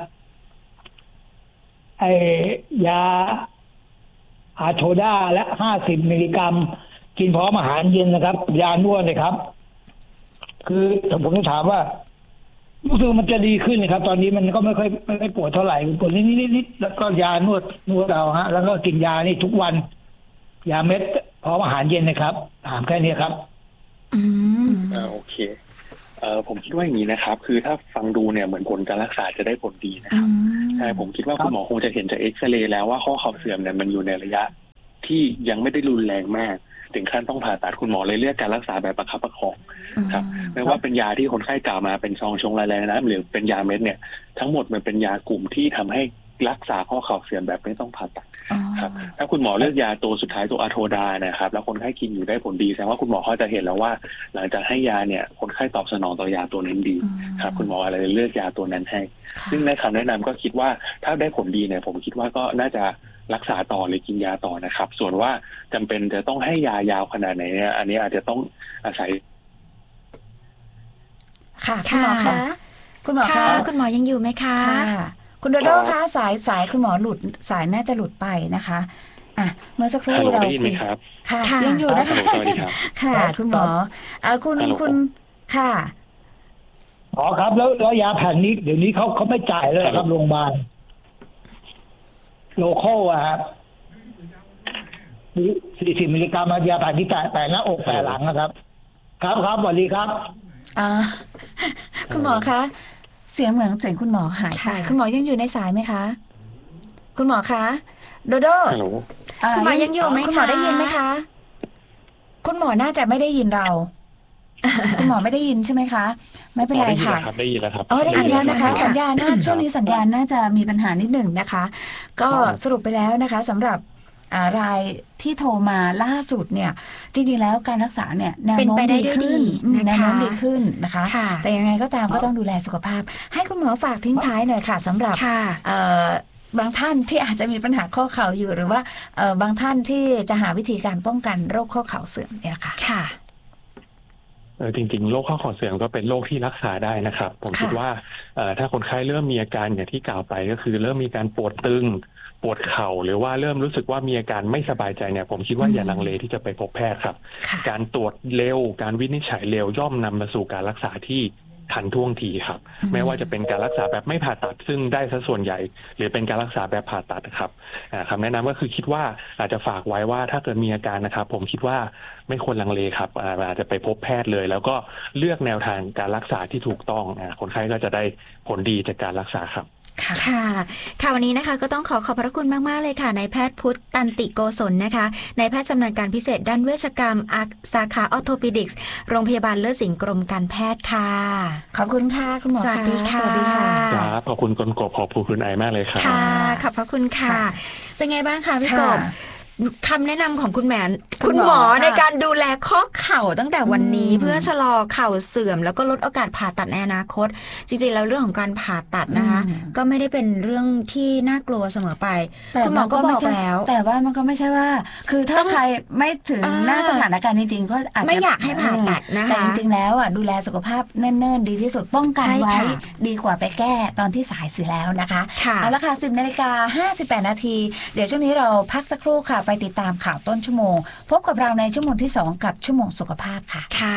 ไอ้ยาอาโทด้าและห้าสิบมิลลิกรัมกินพร้อมอาหารเย็นนะครับยานวดเลยครับ คือผมจะถามว่ารู้สึกมันจะดีขึ้นนะครับตอนนี้มันก็ไม่ค่อยไม่ค่อยปวดเท่าไหร่ปวดนิดๆแล้วก็ยานวดนวดเอาฮะแล้วก็กินยานี่ทุกวันยาเม็ดพร้อมอาหารเย็นนะครับถามแค่นี้ครับอืมอ่าโอเคเอ่อผมคิดว่าอย่างนี้นะครับคือถ้าฟังดูเนี่ยเหมือนผลการรักษาจะได้ผลดีนะครับใช่ผมคิดว่าคุณหมอคงจะเห็นจากเอ็กซเรย์แล้วว่าข้อเข่าเสื่อมเนี่ยมันอยู่ในระยะที่ยังไม่ได้รุนแรงมากถึงขั้นต้องผ่าตัดคุณหมอเลยเลือกการรักษาแบบประคับประคองครับไม่ว่าเป็นยาที่คนไข้กล่าวมาเป็นซองชงละลายน้ำหรือเป็นยาเม็ดเนี่ยทั้งหมดมันเป็นยากลุ่มที่ทำให้รักษาข้อเข่าเสื่อมแบบไม่ต้องผ่าตัดครับถ้าคุณหมอเลือกยาตัวสุดท้ายตัวอะโทดานะครับแล้วคนไข้กินอยู่ได้ผลดีแสดงว่าคุณหมอเขาจะเห็นแล้วว่าหลังจากให้ยาเนี่ยคนไข้ตอบสนองต่อยาตัวนั้นดีครับคุณหมออะไรเลือกยาตัวนั้นให้ซึ่งในคำแนะนำก็คิดว่าถ้าได้ผลดีเนี่ยผมคิดว่าก็น่าจะรักษาต่อหรือกินยาต่อนะครับส่วนว่าจำเป็นจะต้องให้ยายาวขนาดไหนเนี่ยอันนี้อาจจะต้องอาศัยค่ะคุณหมอคะคุณหมอคะคุณหมอยังอยู่ไหมคะคุณโดโดคะสายสายคุณหมอหลุดสายน่าจะหลุดไปนะคะอ่ะเมื่อสักครู่เราได้ยินไหมครับค่ะยังอยู่นะคะค่ะคุณหมออ่าคุณคุณค่ะหมอครับแล้วแล้วยาแผ่นนี้เดี๋ยวนี้เขาเขาไม่จ่ายเลยครับโรงพยาบาลโลคอลอะครับสี่สิบมิลลิกรัมยาแผ่นที่แปะแปะหน้าอกแปะหลังนะครับครับครับสวัสดีครับอ่าคุณหมอคะเสียงเหมือนเสียงคุณหมอหายไปคุณหมอยังอยู่ในสายไหมคะคุณหมอคะโดโดคุณหมอยังอยู่ไหมคะคุณหมอได้ยินไหมคะคุณหมอน่าจะไม่ได้ยินเราคุณหมอไม่ได้ยินใช่ไหมคะไม่เป็นไรค่ะได้ยินแล้วครับอ๋อได้ยินแล้วนะคะสัญญาณน่าช่วงนี้สัญญาณน่าจะมีปัญหานิดหนึ่งนะคะก็สรุปไปแล้วนะคะสำหรับรายที่โทรมาล่าสุดเนี่ยจริงๆแล้วการรักษาเนี่ยแนวโน้มดีขึ้นแนวโน้มดีขึ้นนะคะแต่ยังไงก็ตามก็ต้องดูแลสุขภาพให้คุณหมอฝากทิ้งท้ายหน่อยค่ะสำหรับบางท่านที่อาจจะมีปัญหาข้อเข่าอยู่หรือว่าบางท่านที่จะหาวิธีการป้องกันโรคข้อเข่าเสื่อมเนี่ยค่ะค่ะเออจริงๆโรคข้อเข่าเสื่อมก็เป็นโรคที่รักษาได้นะครับผมคิดว่าถ้าคนไข้เริ่มมีอาการอย่างที่กล่าวไปก็คือเริ่มมีการปวดตึงปวดเข่าหรือว่าเริ่มรู้สึกว่ามีอาการไม่สบายใจเนี่ยผมคิดว่าอย่าลังเลที่จะไปพบแพทย์ครับการตรวจเร็วการวินิจฉัยเร็วย่อมนำมาสู่การรักษาที่ทันท่วงทีครับไม่ว่าจะเป็นการรักษาแบบไม่ผ่าตัดซึ่งได้ซะส่วนใหญ่หรือเป็นการรักษาแบบผ่าตัดครับคำแนะนำก็คือคิดว่าอาจจะฝากไว้ว่าถ้าเกิดมีอาการนะครับผมคิดว่าไม่ควรลังเลครับอาจจะไปพบแพทย์เลยแล้วก็เลือกแนวทางการรักษาที่ถูกต้องคนไข้ก็จะได้ผลดีจากการรักษาครับค่ะค่ะวันนี้นะคะก็ต้องขอขอบพระคุณมากๆเลยค่ะนายแพทย์พุทธตันติโกศลนะคะนายแพทย์ชำนาญการพิเศษด้านเวชกรรมสาขาออร์โทปิดิกส์โรงพยาบาลเลิศสินกรมการแพทย์ค่ะขอบคุณค่ะคุณหมอสวัสดีค่ะสวัสดีค่ะครับขอบคุณกนกบขอบคุณคุณไอมากเลยค่ะค่ะขอบพระคุณค่ะเป็นไงบ้างคะพี่กบคำแนะนำของคุณแม่คุณหมอในการดูแลข้อเข่าตั้งแต่วันนี้เพื่อชะลอเข่าเสื่อมแล้วก็ลดโอกาสผ่าตัดในอนาคตจริงๆแล้วเรื่องของการผ่าตัดนะคะก็ไม่ได้เป็นเรื่องที่น่ากลัวเสมอไปคุณหมอก็บอกแล้วแต่ว่ามันก็ไม่ใช่ว่าคือถ้าใครไม่ถึงหน้าสถานการณ์จริงๆก็อาจจะไม่อยากให้ผ่าตัดนะคะแต่จริงๆแล้วอ่ะดูแลสุขภาพเนิ่นๆดีที่สุดป้องกันไว้ดีกว่าไปแก้ตอนที่สายเสียแล้วนะคะเอาละค่ะสิบนาฬิกาห้าสิบแปดนาทีเดี๋ยวช่วงนี้เราพักสักครู่ค่ะไปติดตามข่าวต้นชั่วโมงพบกับเราในชั่วโมงที่สองกับชั่วโมงสุขภาพค่ะค่ะ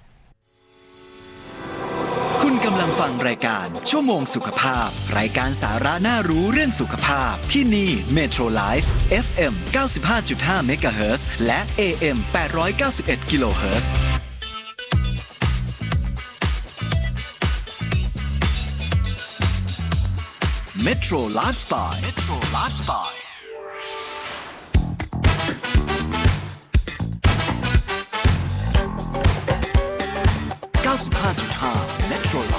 คุณกำลังฟังรายการชั่วโมงสุขภาพรายการสาระน่ารู้เรื่องสุขภาพที่นี่ Metro Life เอฟ เอ็ม เก้าสิบห้าจุดห้า เมกะเฮิรตซ์ และ เอ เอ็ม แปดร้อยเก้าสิบเอ็ด กิโลเฮิรตซ์ Metro Lifestyle Metro Lifestyleเก้าสิบห้าจุดห้า Metro